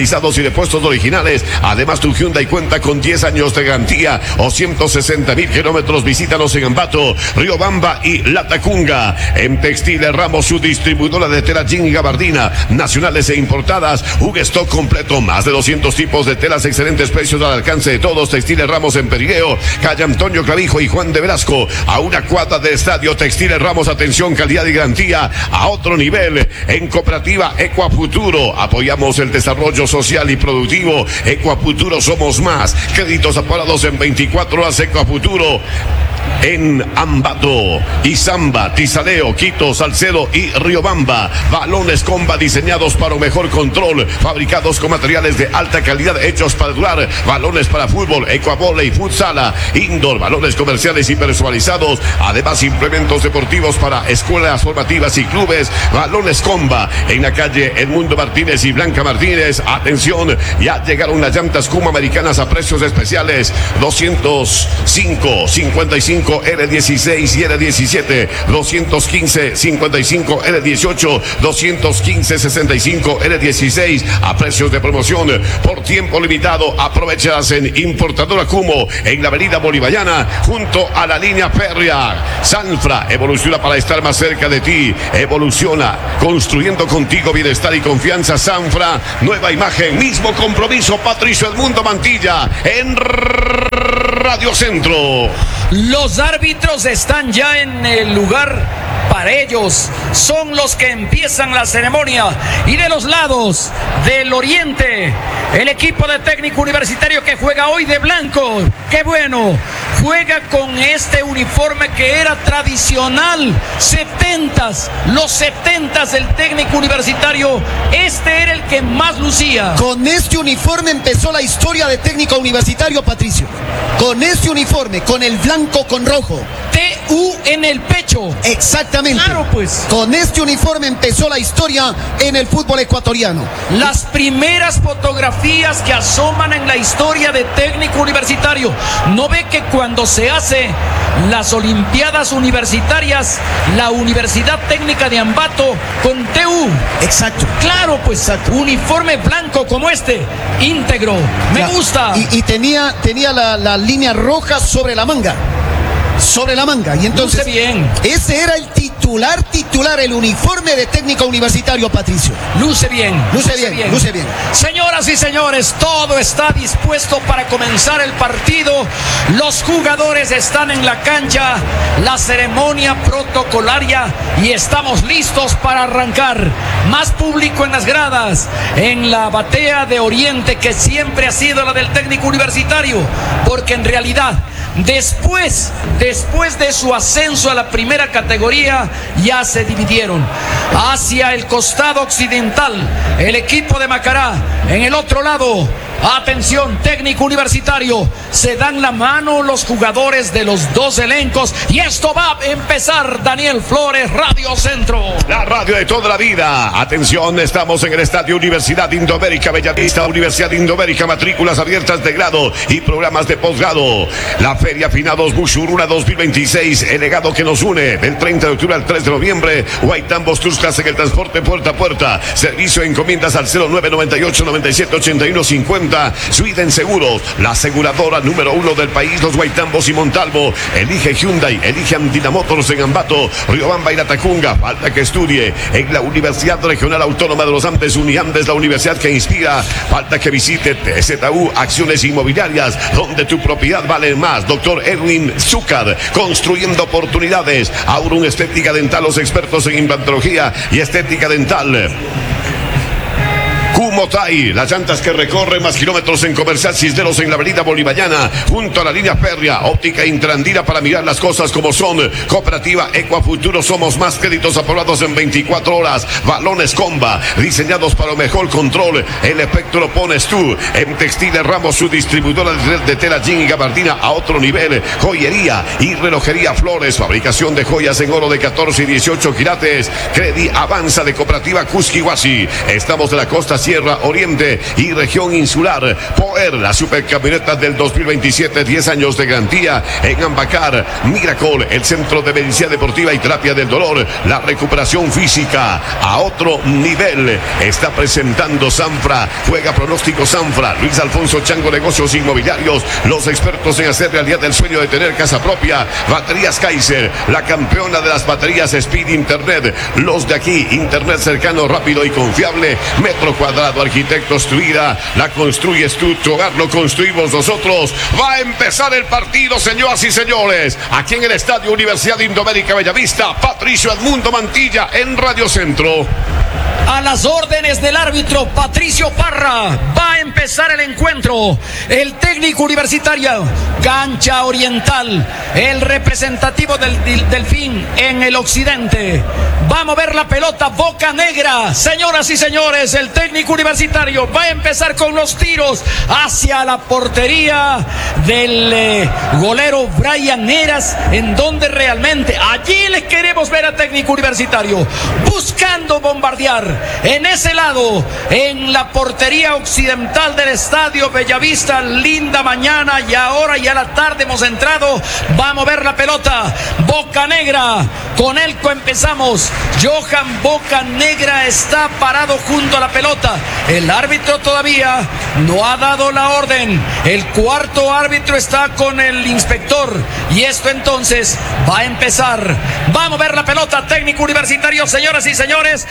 garantizados y repuestos originales. Además, tu Hyundai cuenta con diez años de garantía o ciento sesenta mil kilómetros. Visítanos en Ambato, Riobamba y Latacunga. En Textiles Ramos, su distribuidora de tela jean y gabardina, nacionales e importadas. Un stock completo, más de doscientos tipos de telas, excelentes precios al alcance de todos. Textiles Ramos en Perigueo, calle Antonio Clavijo y Juan de Velasco, a una cuadra de Estadio. Textiles Ramos, atención, calidad y garantía a otro nivel. En Cooperativa Ecuafuturo, apoyamos el desarrollo social y productivo. Ecuafuturo, somos más. Créditos aparados en veinticuatro horas. Ecuafuturo en Ambato, Izamba, Tizaleo, Quito, Salcedo y Riobamba. Balones Comba diseñados para un mejor control, fabricados con materiales de alta calidad, hechos para durar. Balones para fútbol, ecuavole, futsala, indoor, balones comerciales y personalizados. Además, implementos deportivos para escuelas formativas y clubes. Balones Comba en la calle Edmundo Martínez y Blanca Martínez. Atención, ya llegaron las llantas Kuma americanas a precios especiales. doscientos cinco, cincuenta y cinco R dieciséis y R diecisiete, doscientos quince, cincuenta y cinco R dieciocho, doscientos quince, sesenta y cinco R dieciséis a precios de promoción por tiempo limitado. Aprovechas en Importadora Cumo en la avenida Bolivariana junto a la línea férrea. Sanfra evoluciona para estar más cerca de ti. Evoluciona construyendo contigo bienestar y confianza. Sanfra, nueva imagen, mismo compromiso. Patricio Edmundo Mantilla en Radio Centro. Los árbitros están ya en el lugar. Para ellos son los que empiezan la ceremonia. Y de los lados del oriente, el equipo de Técnico Universitario que juega hoy de blanco. ¡Qué bueno! Juega con este uniforme que era tradicional. Setentas, los setentas del Técnico Universitario. Este era el que más lucía. Con este uniforme empezó la historia de Técnico Universitario, Patricio. Con este uniforme, con el blanco con rojo. T U en el pecho. Exactamente. Claro, pues. Con este uniforme empezó la historia en el fútbol ecuatoriano. Las primeras fotografías que asoman en la historia de Técnico Universitario. ¿No ve que cuando se hace las Olimpiadas Universitarias, la Universidad Técnica de Ambato con T U? Exacto. Claro, pues. Exacto. Uniforme blanco como este, íntegro. Me ya, gusta. Y, y tenía, tenía la, la línea roja sobre la manga. Sobre la manga. Y entonces, luce bien. Ese era el titular, titular, el uniforme de Técnico Universitario, Patricio. Luce bien. Luce, luce bien, bien, luce bien. Señoras y señores, todo está dispuesto para comenzar el partido. Los jugadores están en la cancha, la ceremonia protocolaria y estamos listos para arrancar. Más público en las gradas, en la batea de Oriente, que siempre ha sido la del Técnico Universitario, porque en realidad Después, después de su ascenso a la primera categoría, ya se dividieron. Hacia el costado occidental, el equipo de Macará. En el otro lado, atención, Técnico Universitario. Se dan la mano los jugadores de los dos elencos. Y esto va a empezar. Daniel Flores, Radio Centro. La radio de toda la vida. Atención, estamos en el Estadio Universidad Indoamérica Bellavista. Universidad Indoamérica, matrículas abiertas de grado y programas de posgrado. La Feria Finados Bushuruna dos mil veintiséis, el legado que nos une del treinta de octubre al tres de noviembre. Guaitambos Tours Class en el transporte puerta a puerta. Servicio de encomiendas al cero nueve noventa y ocho noventa y siete ochenta y uno cincuenta. Sweden Seguros, la aseguradora número uno del país. Los Guaitambos y Montalvo. Elige Hyundai, elige Andina Motors en Ambato, Riobamba y Latacunga. Falta que estudie en la Universidad Regional Autónoma de los Andes, Uniandes, la universidad que inspira. Falta que visite T Z U Acciones Inmobiliarias, donde tu propiedad vale más. Doctor Edwin Zúcar, construyendo oportunidades. Aurum Estética Dental, los expertos en implantología y estética dental. Kumotay, las llantas que recorren más kilómetros en Comercial Cisneros en la avenida Bolivariana, junto a la línea férrea. Óptica Intrandina para mirar las cosas como son. Cooperativa Ecuafuturo, somos más. Créditos aprobados en veinticuatro horas. Balones Comba, diseñados para un mejor control. El efecto lo pones tú. En Textiles Ramos, su distribuidora de tela jean y gabardina a otro nivel. Joyería y relojería Flores, fabricación de joyas en oro de catorce y dieciocho quilates. Credi Avanza de Cooperativa Cusquihuasi. Estamos de la costa sierra Sierra Oriente y región insular. Poer, la supercamioneta del dos mil veintisiete, diez años de garantía en Ambacar. Miracol, el centro de medicina deportiva y terapia del dolor, la recuperación física a otro nivel. Está presentando Sanfra, juega pronóstico Sanfra. Luis Alfonso Chango, negocios inmobiliarios, los expertos en hacer realidad el sueño de tener casa propia. Baterías Kaiser, la campeona de las baterías Speed Internet, los de aquí, internet cercano, rápido y confiable. Metro Cuadrado, Arquitectos Tu Vida, la construyes tú, tu hogar lo construimos nosotros. Va a empezar el partido, señoras y señores, aquí en el Estadio Universidad Indoamérica Bellavista. Patricio Edmundo Mantilla en Radio Centro. A las órdenes del árbitro Patricio Parra, va a empezar el encuentro. El técnico universitario, cancha oriental, el representativo del, del Delfín en el occidente. Va a mover la pelota Boca Negra. Señoras y señores, el técnico universitario va a empezar con los tiros hacia la portería del eh, golero Brian Heras, en donde realmente allí les queremos ver a técnico universitario buscando bombardear. En ese lado, en la portería occidental del Estadio Bellavista, linda mañana y ahora ya la tarde hemos entrado. Va a mover la pelota Boca Negra. Con él empezamos. Johan Boca Negra está parado junto a la pelota. El árbitro todavía no ha dado la orden. El cuarto árbitro está con el inspector. Y esto entonces va a empezar. Va a mover la pelota técnico universitario, señoras y señores.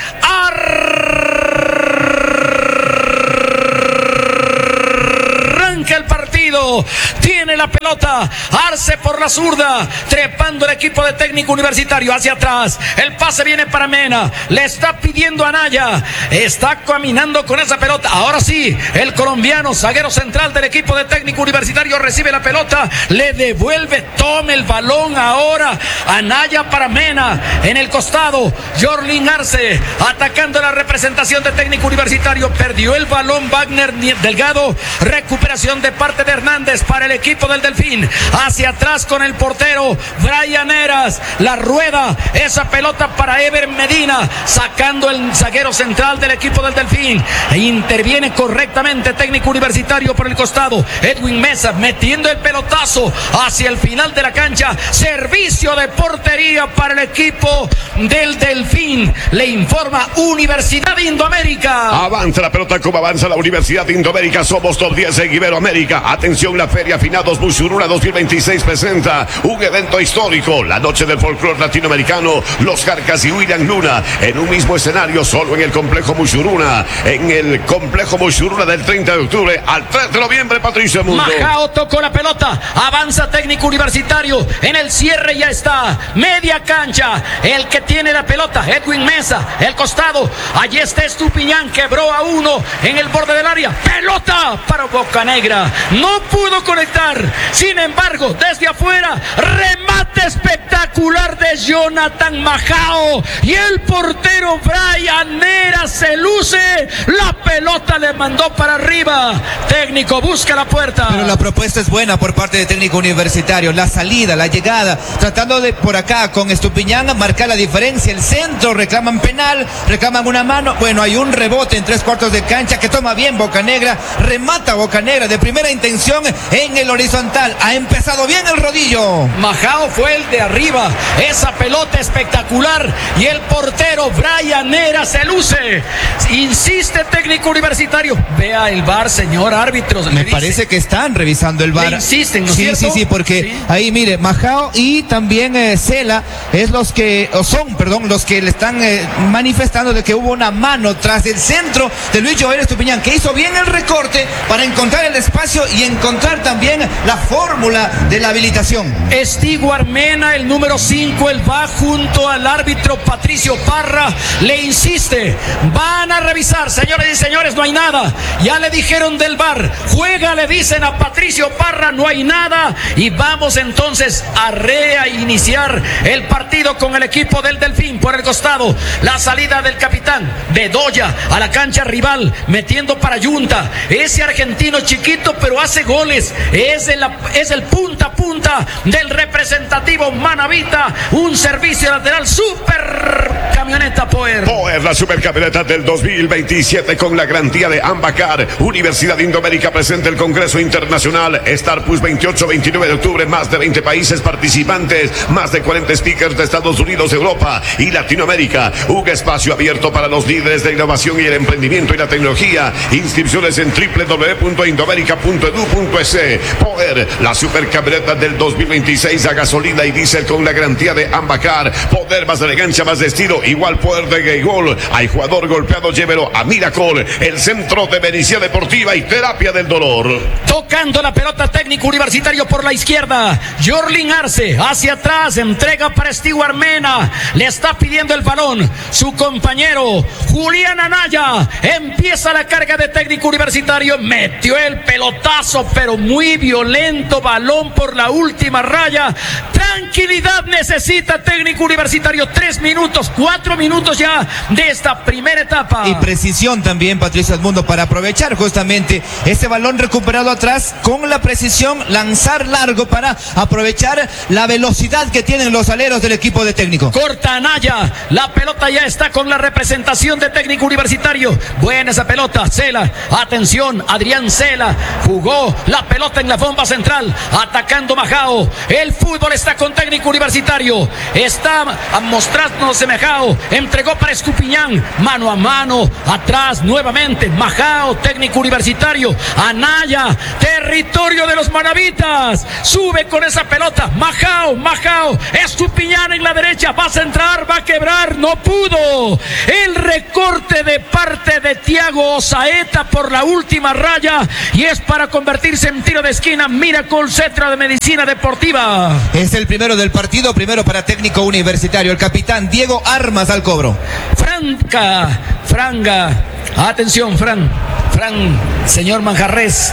Arranca el partido. Tiene la pelota. Arce por la zurda. Trepando el equipo de técnico universitario hacia atrás. El pase viene para Mena. Le está pidiendo a Naya. Está caminando con esa pelota. Ahora sí, el colombiano, zaguero central del equipo de técnico universitario, recibe la pelota. Le devuelve. Toma el balón ahora. Anaya para Mena. En el costado, Jorlin Arce. Atacando la representación de técnico universitario. Perdió el balón Wagner Delgado. Recuperación de parte de Hernández para el equipo del Delfín. Hacia atrás con el portero Brian Heras. La rueda. Esa pelota para Ever Medina. Sacando el zaguero central del equipo del Delfín. E interviene correctamente técnico universitario por el costado. Edwin Mesa metiendo el pelotazo hacia el final de la cancha. Servicio de portería para el equipo del Delfín. Le informa Universidad Indoamérica. Avanza la pelota como avanza la Universidad Indoamérica. Somos top diez en Iberoamérica. Atención, la Feria Finados Musuruna dos mil veintiséis presenta un evento histórico. La noche del folclore latinoamericano. Los Jarcas y William Luna en un mismo escenario, solo en el complejo Musuruna. En el complejo Musuruna del treinta de octubre al tres de noviembre, Patricio Mundo. Majao tocó la pelota. Avanza técnico universitario. En el cierre ya está. Media cancha. El que tiene la pelota, Edwin Mesa. El costado. Allí está Estupiñán. Quebró a uno en el borde del área. Pelota para Boca Negra. No pudo conectar. Sin embargo, desde afuera, remate espectacular de Jonathan Majao. Y el portero Brian Heras se luce. La pelota le mandó para arriba. Técnico busca la puerta. Pero la propuesta es buena por parte de técnico universitario. La salida, la llegada, tratando de por acá con Estupiñán marcar la diferencia. El centro, reclaman penal, reclaman una mano. Bueno, hay un rebote en tres cuartos de cancha que toma bien Boca Negra. Remata Boca Negra de primera intención en el horizontal. Ha empezado bien el rodillo. Majao fue el de arriba. Esa pelota espectacular. Y el portero Brian Heras se luce. Insiste técnico universitario. Vea el V A R, señor árbitro. Me parece que están revisando el V A R. Le insisten, ¿no es sí, cierto? sí, sí, porque Sí. ahí mire, Majao y también eh, Cela es los que, o son, perdón, los que le están eh, manifestando de que hubo una mano tras el centro de Luis Joel Estupiñán, que hizo bien el recorte para encontrar el espacio y encontrar también la fórmula de la habilitación. Estigo Armena, el número cinco, él va junto al árbitro Patricio Parra, le insiste, van a revisar, señores y señores, no hay nada, ya le dijeron del V A R, juega, le dicen a Patricio Parra, no hay nada, y vamos entonces a reiniciar el partido con el equipo del Delfín por el costado, la salida del capitán Bedoya a la cancha rival, metiendo para Yunta, ese argentino chiquito pero hace goles, es el, es el punta a punta del representante representativo Manavita, un servicio lateral super camioneta Power. Power, la supercamioneta del dos mil veintisiete con la garantía de Ambacar. Universidad Indoamérica presenta el Congreso Internacional Starpus veintiocho a veintinueve de octubre, más de veinte países participantes, más de cuarenta speakers de Estados Unidos, Europa y Latinoamérica. Un espacio abierto para los líderes de innovación y el emprendimiento y la tecnología. Inscripciones en doble u doble u doble u punto indoamerica punto edu punto es. Power, la supercamioneta del dos mil veintiséis a gasolina y diésel con la garantía de Ambacar. Poder, más elegancia, más destino, igual poder de Gaygol. Hay jugador golpeado, llévelo a Miracol, el centro de medicina deportiva y terapia del dolor. Tocando la pelota, Técnico Universitario por la izquierda. Jorlin Arce hacia atrás, entrega para Stewart Mena. Le está pidiendo el balón su compañero Julián Anaya. Empieza la carga de Técnico Universitario. Metió el pelotazo, pero muy violento. Balón por la última raya. Tranquilidad necesita Técnico Universitario. Tres minutos, cuatro minutos ya de esta primera etapa. Y precisión también, Patricio Edmundo, para aprovechar justamente ese balón recuperado atrás con la precisión, lanzar largo para aprovechar la velocidad que tienen los aleros del equipo de Técnico. Corta Anaya, la pelota ya está con la representación de Técnico Universitario. Buena esa pelota, Cela, atención, Adrián Cela jugó la pelota en la bomba central, atacando Majao. El fútbol está con Técnico Universitario, está mostrándose Majao, entregó para Estupiñán, mano a mano, atrás nuevamente, Majao, Técnico Universitario, Anaya, territorio de los manavitas, sube con esa pelota, Majao, Majao, Estupiñán en la derecha, va a centrar, va a quebrar, no pudo. El recorte de parte de Thiago Osaeta por la última raya y es para convertirse en tiro de esquina. Miracol, Centro de Medicina Deportiva. Es el primero del partido, primero para Técnico Universitario, el capitán Diego Armas al cobro. Franca, Franga, atención, Fran, Fran, señor Manjarres,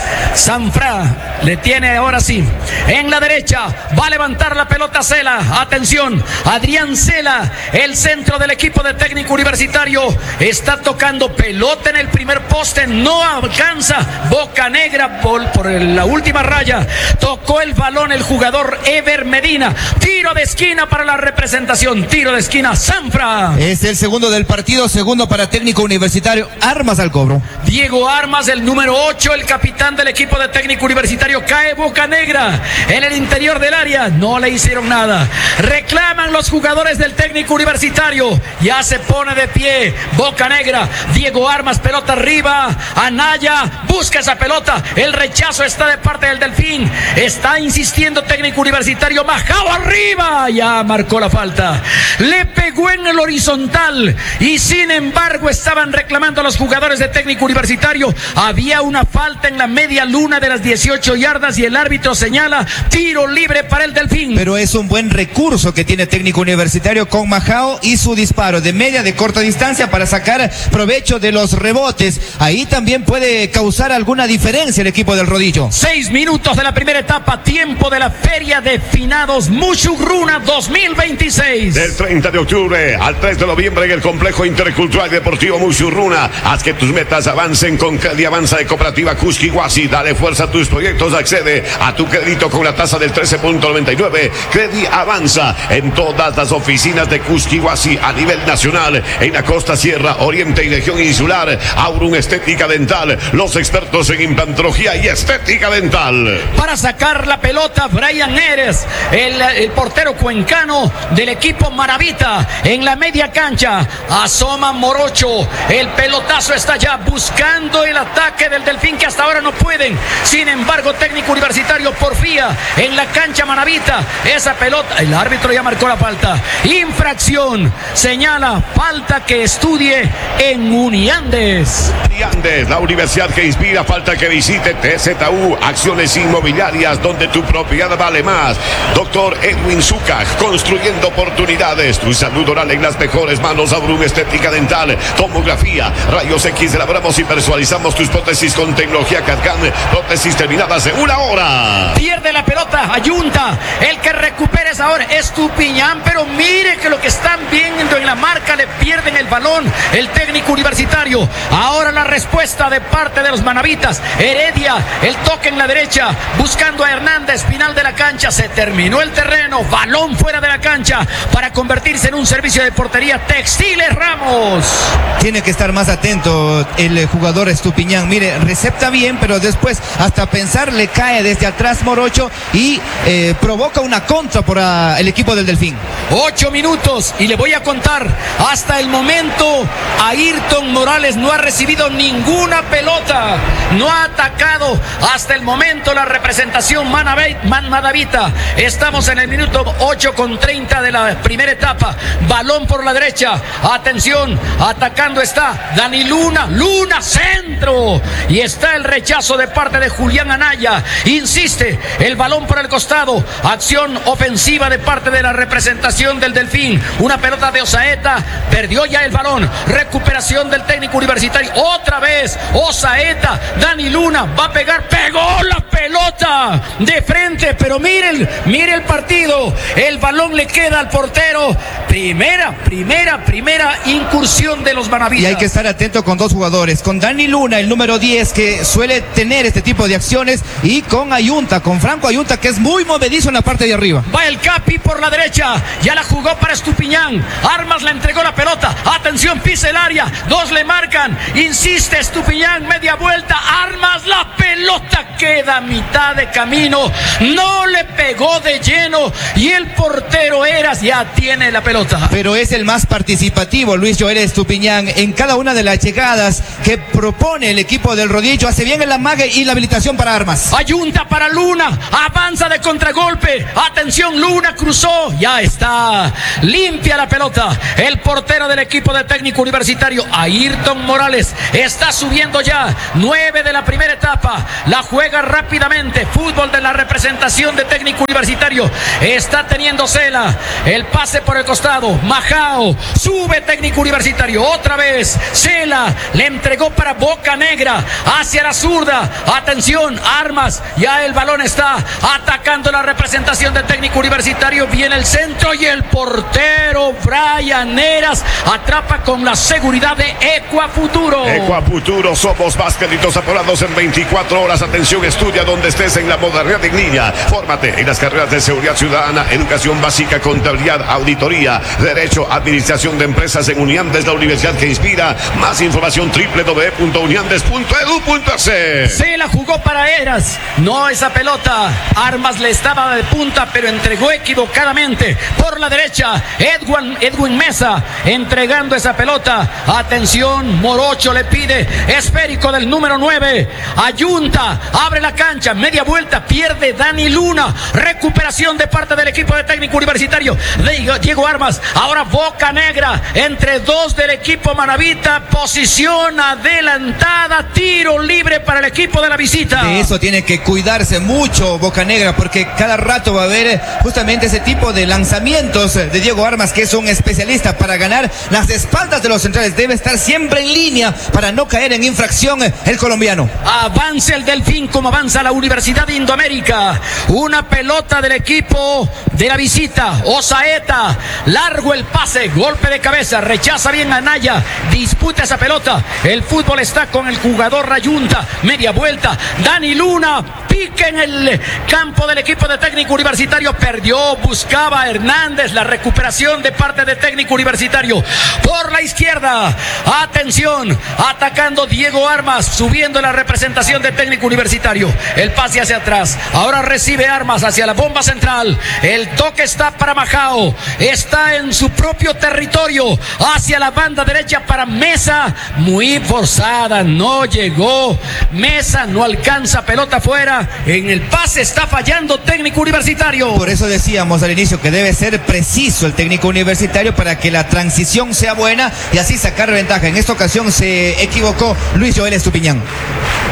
Sanfra, le tiene ahora sí, en la derecha, va a levantar la pelota Cela, atención, Adrián Cela, el centro del equipo de Técnico Universitario, está tocando pelota en el primer poste, no alcanza, Boca Negra por, por la última raya, tocó el balón el jugador Ever Medina, tiro de esquina para la representación, tiro de esquina, Sanfra. Es el segundo del partido, segundo para Técnico Universitario, Armas al cobro. Diego Armas, el número ocho, el capitán del equipo de Técnico Universitario, cae Boca Negra en el interior del área, no le hicieron nada, reclaman los jugadores del Técnico Universitario, ya se pone de pie Boca Negra, Diego Armas, pelota arriba, Anaya busca esa pelota, el rechazo está de parte del Delfín, está insistiendo Técnico Universitario, Majao arriba, ya marcó la falta, le pegó en el horizontal y sin embargo estaban reclamando a los jugadores de Técnico Universitario, había una falta en la media luna de las dieciocho yardas y el árbitro señala tiro libre para el Delfín. Pero es un buen recurso que tiene Técnico Universitario con Majao y su disparo de media, de corta distancia para sacar provecho de los rebotes, ahí también puede causar alguna diferencia el equipo del Rodillo. Seis minutos de la primera etapa, tiempo de la Feria de Finados Musurruna dos mil veintiséis. Del treinta de octubre al tres de noviembre en el Complejo Intercultural Deportivo Musurruna, haz que tus metas avancen con Crédito Avanza de Cooperativa Cusquihuasi. Dale fuerza a tus proyectos, accede a tu crédito con la tasa del trece punto noventa y nueve. Crédito Avanza en todas las oficinas de Cusquihuasi a nivel nacional, en la costa, sierra, oriente y región insular. Aurum Estética Dental, los expertos en implantología y estética dental. Para sacar la pelota, Brian Eres, el, el portero cuencano del equipo Maravita, en la media cancha, asoma Morocho, el pelotazo está ya buscando el ataque del Delfín que hasta ahora no pueden, sin embargo Técnico Universitario porfía en la cancha Maravita, esa pelota, el árbitro ya marcó la falta, infracción, señala falta que estudie en Uniandes. Uniandes, la universidad que inspira, falta que visite T Z U, acciones inmobiliarias donde tu propiedad vale más. Doctor Edwin Zucach, construyendo oportunidades, tu salud oral en las mejores manos. Aurum Estética Dental, tomografía, rayos X, elaboramos y personalizamos tus prótesis con tecnología C A D C A M, prótesis terminadas en una hora. Pierde la pelota, Ayunta, el que recupera esa ahora Estupiñán, pero mire que lo que están viendo en la marca, le pierden el balón el técnico universitario. Ahora la respuesta de parte de los manavitas. Heredia, el toque en la derecha, buscando a Hernández, final de la cancha, se terminó el terreno, balón fuera de la cancha para convertirse en un servicio de portería. Textiles Ramos. Tiene que estar más atento el jugador Estupiñán. Mire, recepta bien, pero después hasta pensar le cae desde atrás Morocho y eh, provoca una contra por uh, el equipo del Delfín. Ocho minutos y le voy a contar. Hasta el momento Ayrton Morales no ha recibido ninguna pelota, no ha atacado hasta el momento la representación manavita. Estamos en el minuto ocho con treinta de la primera etapa. Balón por la derecha, atención, atacando está Dani Luna, Luna centro, y está el rechazo de parte de Julián Anaya. Insiste, el balón por el costado, acción ofensiva de parte de la representación del Delfín. Una pelota de Osaeta, perdió ya el balón, recuperación del técnico universitario, otra vez Osaeta, Dani Luna va a pegar, pegó la pelota de frente, pero miren, mire el partido, el balón le queda al portero. Primera, primera, primera incursión de los manavitas. Y hay que estar atento con dos jugadores, con Dani Luna, el número diez, que suele tener este tipo de acciones, y con Ayunta, con Franco Ayunta, que es muy movedizo en la parte de arriba. Va el Capi por la derecha, ya la jugó para Estupiñán, Armas le entregó la pelota, atención, pisa el área, dos le marcan, insiste Estupiñán, media vuelta, Armas, la pelota queda a mitad de camino, no le pegó de lleno, y el portero Eras ya tiene la pelota. Pero es el más participativo, Luis Joel Estupiñán, en cada una de las llegadas que propone el equipo del Rodillo. Hace bien el amague y la habilitación para Armas. Ayunta para Luna, avanza de contragolpe, atención, Luna cruzó, ya está, limpia la pelota, el portero del equipo de técnico universitario, Ayrton Morales, está subiendo ya, nueve de la primera etapa, la juega rápidamente, fútbol de la representación de técnico universitario, está teniendo Cela, el pase por el costado, Majao, sube técnico universitario, otra vez, Cela, le entregó para Boca Negra, hacia la zurda, atención, Armas, ya el balón está atacando la representación del técnico universitario, viene el centro y el portero Brian Eras atrapa con la seguridad de Ecuafuturo. Ecuafuturo, somos más créditos aprobados en veinticuatro horas. Atención, estudia donde estés en la modernidad de línea. Fórmate en las carreras de seguridad ciudadana, educación básica, contabilidad, auditoría, derecho, administración de empresas en Uniandes, la universidad que inspira. Más información doble u doble u doble u punto uniandes punto edu punto e s. Se la jugó para Eras, no esa pelota, Armas le estaba de punta pero entregó equivocadamente por la derecha, Edwin, Edwin Mesa entregando esa pelota, atención, Morocho le pide, esférico del número nueve, Ayunta, abre la cancha, media vuelta, pierde Dani Luna, recuperación de parte del equipo de técnico universitario, Diego Armas, ahora Boca Negra, entre dos del equipo manavita, posición adelantada, tiro libre para el equipo de la visita. De eso tiene que cuidarse mucho Boca Negra, porque cada rato va a haber justamente ese tipo de lanzamientos de Diego Armas, que es un especialista para ganar las espaldas de los centrales. Debe estar siempre en línea para no caer en infracción el colombiano. Avanza el Delfín como avanza la Universidad de Indoamérica. Una pelota del equipo de la visita, Osaeta, largo el pase, golpe de cabeza, rechaza bien a Anaya, disputa esa pelota, el fútbol está con el jugador Ayunta, media vuelta, Dani Luna, pique en el campo del equipo de técnico universitario, perdió, buscaba a Hernández, la recuperación de parte de técnico universitario, por la izquierda, atención, atacando Diego Armas, subiendo la representación de técnico universitario, el pase hacia atrás, ahora recibe Armas hacia la bomba central, el toque está para Majao, está en su propio territorio, hacia la banda derecha para Mesa, muy forzada, no llegó, Mesa no alcanza, pelota fuera, en el pase está fallando técnico universitario. Por eso decíamos al inicio que debe ser preciso el técnico universitario para que la transición sea buena y así sacar ventaja. En esta ocasión se equivocó Luis Joel Estupiñán.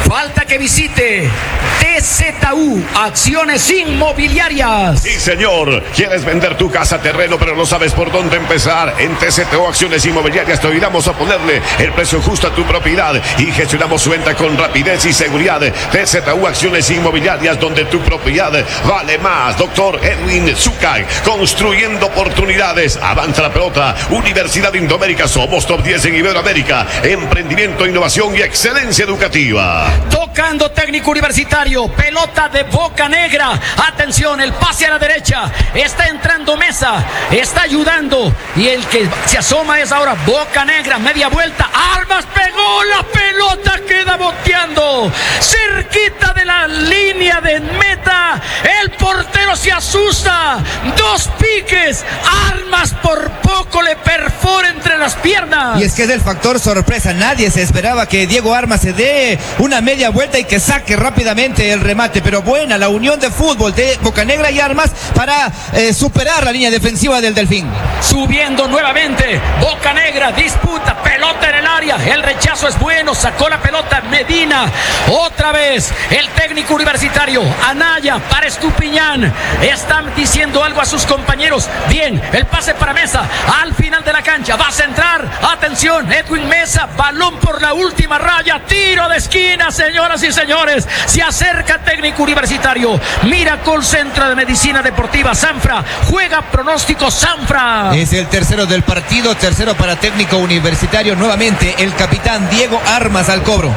falta que visite T Z U, Acciones Inmobiliarias. Sí, señor. ¿Quieres vender tu casa, terreno, pero no sabes por dónde empezar? En T Z U Acciones Inmobiliarias te ayudamos a ponerle el precio justo a tu propiedad y gestionamos su venta con rapidez y seguridad. T Z U Acciones Inmobiliarias, donde tu propiedad vale más. Doctor Edwin Zucay, construyendo oportunidades. Avanza la pelota. Universidad Indoamérica, somos top diez en Iberoamérica. Emprendimiento, innovación y excelencia educativa. Tocando técnico universitario, pelota de Boca Negra. Atención, el pase a la derecha. Está entrando Mesa, está ayudando. Y el que se asoma es ahora Boca Negra. Media vuelta. Armas pegó la pelota, queda boteando. Cerquita de la línea de meta. El portero se asusta. Dos piques. Armas por poco le perfora entre las piernas. Y es que es el factor sorpresa. Nadie se esperaba que Diego Armas se dé una media vuelta y que saque rápidamente el remate. Pero buena la unión de fútbol de Bocanegra y Armas para eh, superar la línea defensiva del Delfín. Subiendo nuevamente. Bocanegra disputa. Pelota en el área. El rechazo es bueno. Sacó la pelota Medina. Otra vez el técnico universitario. Anaya para Estupiñán. Están diciendo algo a sus compañeros. Bien, el pase para Mesa. Al final de la cancha. Va a centrar. Atención. Edwin Mesa. Balón por la última raya. Tiro de esquina, señoras y señores. Se acerca técnico universitario. Miracol Centro de Medicina Deportiva Sanfra. Juega pronóstico Sanfra. Es el tercero del partido. Tercero para técnico universitario. Nuevamente el capitán Diego Armas al cobro.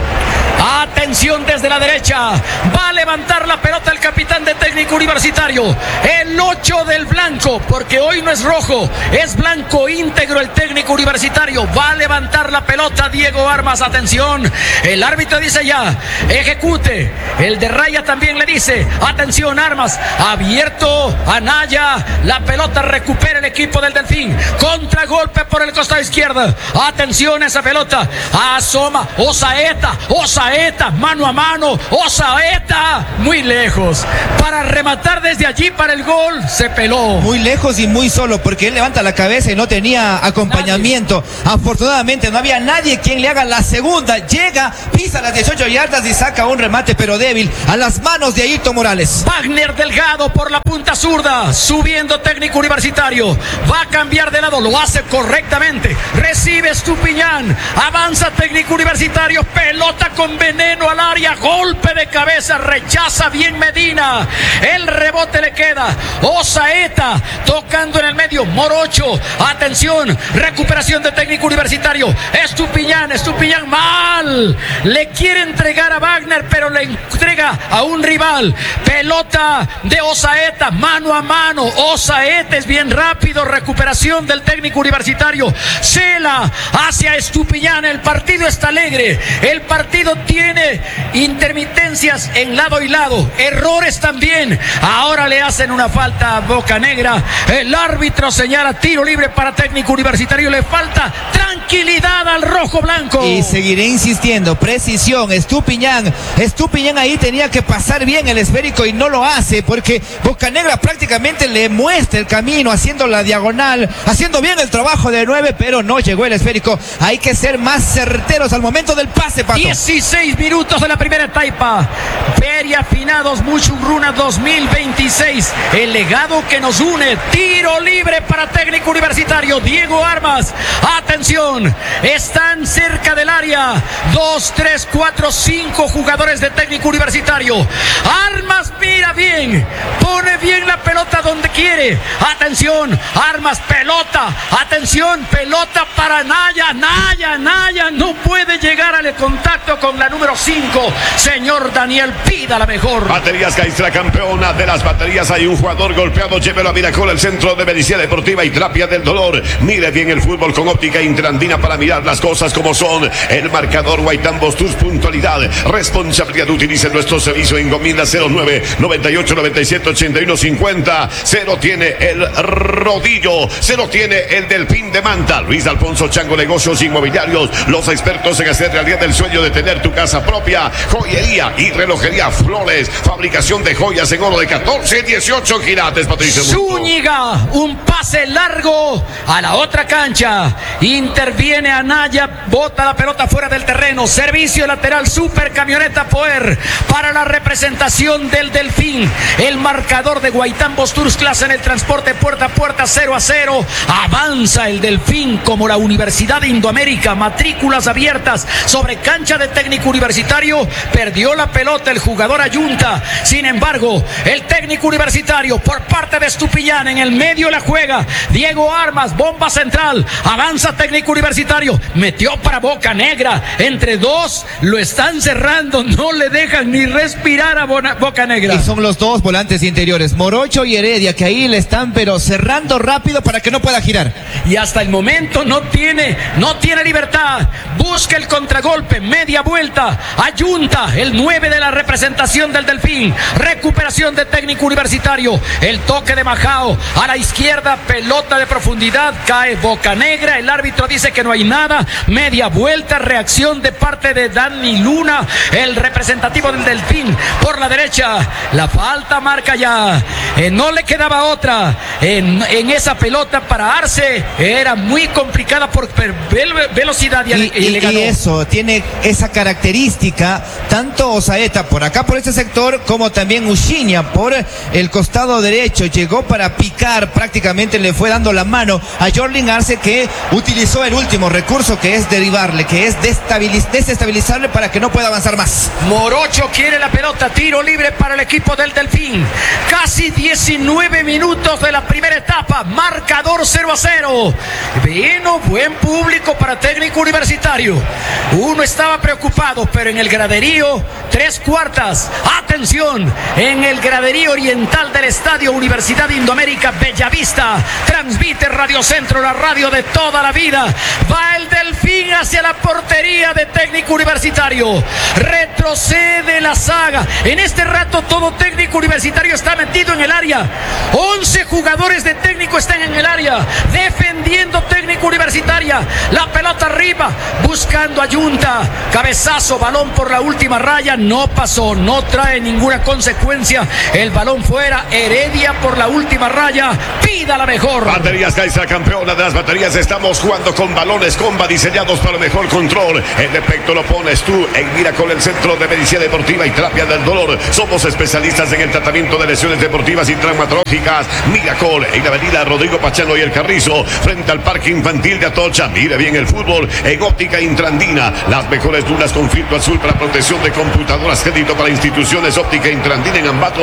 Atención desde la derecha. Va a levantar la pelota el capitán de técnico universitario. El ocho del blanco, porque hoy no es rojo, es blanco íntegro el técnico universitario. Va a levantar la pelota Diego Armas. Atención. El árbitro dice ya, ejecute. El de raya también le dice, atención Armas. Abierto Anaya. La pelota recupera el equipo del Delfín. Contragolpe por el costado izquierdo. Atención esa pelota. Asoma Osaeta. Osaeta, mano a mano. Osaeta, muy lejos. Para rematar desde allí para el gol, se peló. Muy lejos y muy solo, porque él levanta la cabeza y no tenía acompañamiento. Nadie. Afortunadamente no había nadie quien le haga la segunda. Llega, pisa las dieciocho yardas y saca un remate, pero débil, a las manos de Ayrton Morales. Wagner Delgado por la punta zurda, subiendo técnico universitario. Va a cambiar de lado, lo hace correctamente. Recibe Estupiñán, avanza técnico universitario, pelota con veneno al área, golpe de cabeza, rechaza bien Medina. El rebote le queda Osaeta, tocando en el medio, Morocho. Atención, recuperación de técnico universitario. Estupiñán, Estupiñán mal. Le quiere entregar a Wagner, pero le entrega a un rival. Pelota de Osaeta, mano a mano. Osaeta es bien rápido, recuperación del técnico universitario. Cela hacia Estupiñán. El partido está alegre. El partido tiene intermitencias en lado y lado. Errores también. Ahora le hacen una falta a Bocanegra. El árbitro señala tiro libre para técnico universitario. Le falta tranquilidad al rojo blanco. Y seguiré insistiendo, precisión. Estupiñán, Estupiñán ahí tenía que pasar bien el esférico y no lo hace, porque Bocanegra prácticamente le muestra el camino, haciendo la diagonal, haciendo bien el trabajo de nueve, pero no llegó el esférico. Hay que ser más certeros al momento del pase, Pato. dieciséis minutos de la primera etapa. Feria Finados Muchurruna dos mil veintiséis. El legado que nos une. Tiro libre para técnico universitario. Diego Armas. Atención. Están cerca del área. Dos, tres, cuatro, cinco jugadores de técnico universitario. Armas mira bien. Pone bien la pelota donde quiere. Atención. Armas, pelota. Atención. Pelota para Naya. Naya, Naya. No puede llegar al contacto con la número cinco. Señor Daniel, pida la mejor. Baterías Caistra, campeona de las baterías. Hay un jugador golpeado. Llévelo a Miracol, el centro de medicina deportiva y terapia del dolor. Mire bien el fútbol con óptica Intrandina para mirar las cosas como son. El marcador Guaitán Bostus, puntualidad, responsabilidad. Utilice nuestro servicio en Encomienda cero nueve noventa y ocho noventa y siete ochenta y uno cincuenta. Cero tiene tiene el Rodillo, se lo tiene el Delfín de Manta. Luis Alfonso Chango, negocios inmobiliarios, los expertos en hacer realidad el sueño de tener tu casa propia. Joyería y relojería Flores, fabricación de joyas en oro de catorce y dieciocho quilates, Patricio. Zúñiga, un pase largo a la otra cancha, interviene Anaya, bota la pelota fuera del terreno, servicio lateral, super camioneta Poer para la representación del Delfín. El marcador de Guaitán Bosturs clase en el transporte puerta a puerta, cero a cero. Avanza el Delfín como la Universidad de Indoamérica, matrículas abiertas sobre cancha de Técnico Universitario. Perdió la pelota el jugador Ayunta, sin embargo el Técnico Universitario por parte de Estupiñán en el medio la juega. Diego Armas, bomba central, avanza Técnico Universitario, metió para Boca Negra, entre dos lo están cerrando, no le dejan ni respirar a Boca Negra. Y son los dos volantes interiores, Morocho y Heredia, que ahí le están pero cerrando rápido para que no pueda girar. Y hasta el momento no tiene, no tiene libertad, busca el contragolpe, media vuelta, Ayunta, el nueve de la representación del Delfín, recuperación de Técnico Universitario, el toque de Majao, a la izquierda, pelota de profundidad, cae Boca Negra, el árbitro dice que no hay nada, media vuelta, reacción de parte de Dani Luna, el representativo del Delfín, por la derecha, la falta marca ya, eh, no le quedaba otra, en, en esa pelota para Arce, era muy complicada por velocidad y, y, y, y le ganó. Y eso, tiene esa característica, tanto Osaeta por acá, por este sector, como también Uchiña por el costado derecho, llegó para picar, prácticamente le fue dando la mano a Jorlin Arce, que utilizó el último recurso, que es derivarle, que es destabiliz- desestabilizarle para que no pueda avanzar más. Morocho quiere la pelota, tiro libre para el equipo del Delfín, casi diecinueve minutos de la primera etapa, marcador cero a cero, vino buen público para Técnico Universitario, uno estaba preocupado, pero en el graderío, tres cuartas, atención, en el graderío oriental del Estadio Universidad Indoamérica Bellavista, transmite Radio Centro, la radio de toda la vida, va el Delfín hacia la portería de Técnico Universitario, retrocede la saga, en este rato todo Técnico Universitario está metido en el área, once jugadores de Técnico están en el área, defendiendo Técnico Universitaria, la pelota arriba, buscando a Ayunta, cabezazo, balón por la última raya, no pasó, no trae ninguna consecuencia, el balón fuera, Heredia por la última raya, pida la mejor. Baterías Caixa, campeona de las baterías, estamos jugando con balones Comba diseñados para mejor control, el defecto lo pones tú en Miracol, el centro de medicina deportiva y terapia del dolor, somos especialistas en el tratamiento de lesiones deportivas y traumatológicas. Miracol, en la avenida Rodrigo Pachano y el Carrizo, frente al parque infantil de Atocha. Mire bien el fútbol en Óptica Intrandina, las mejores lunas con filtro azul para protección de computadoras, crédito para instituciones. Óptica Intrandina en Ambato.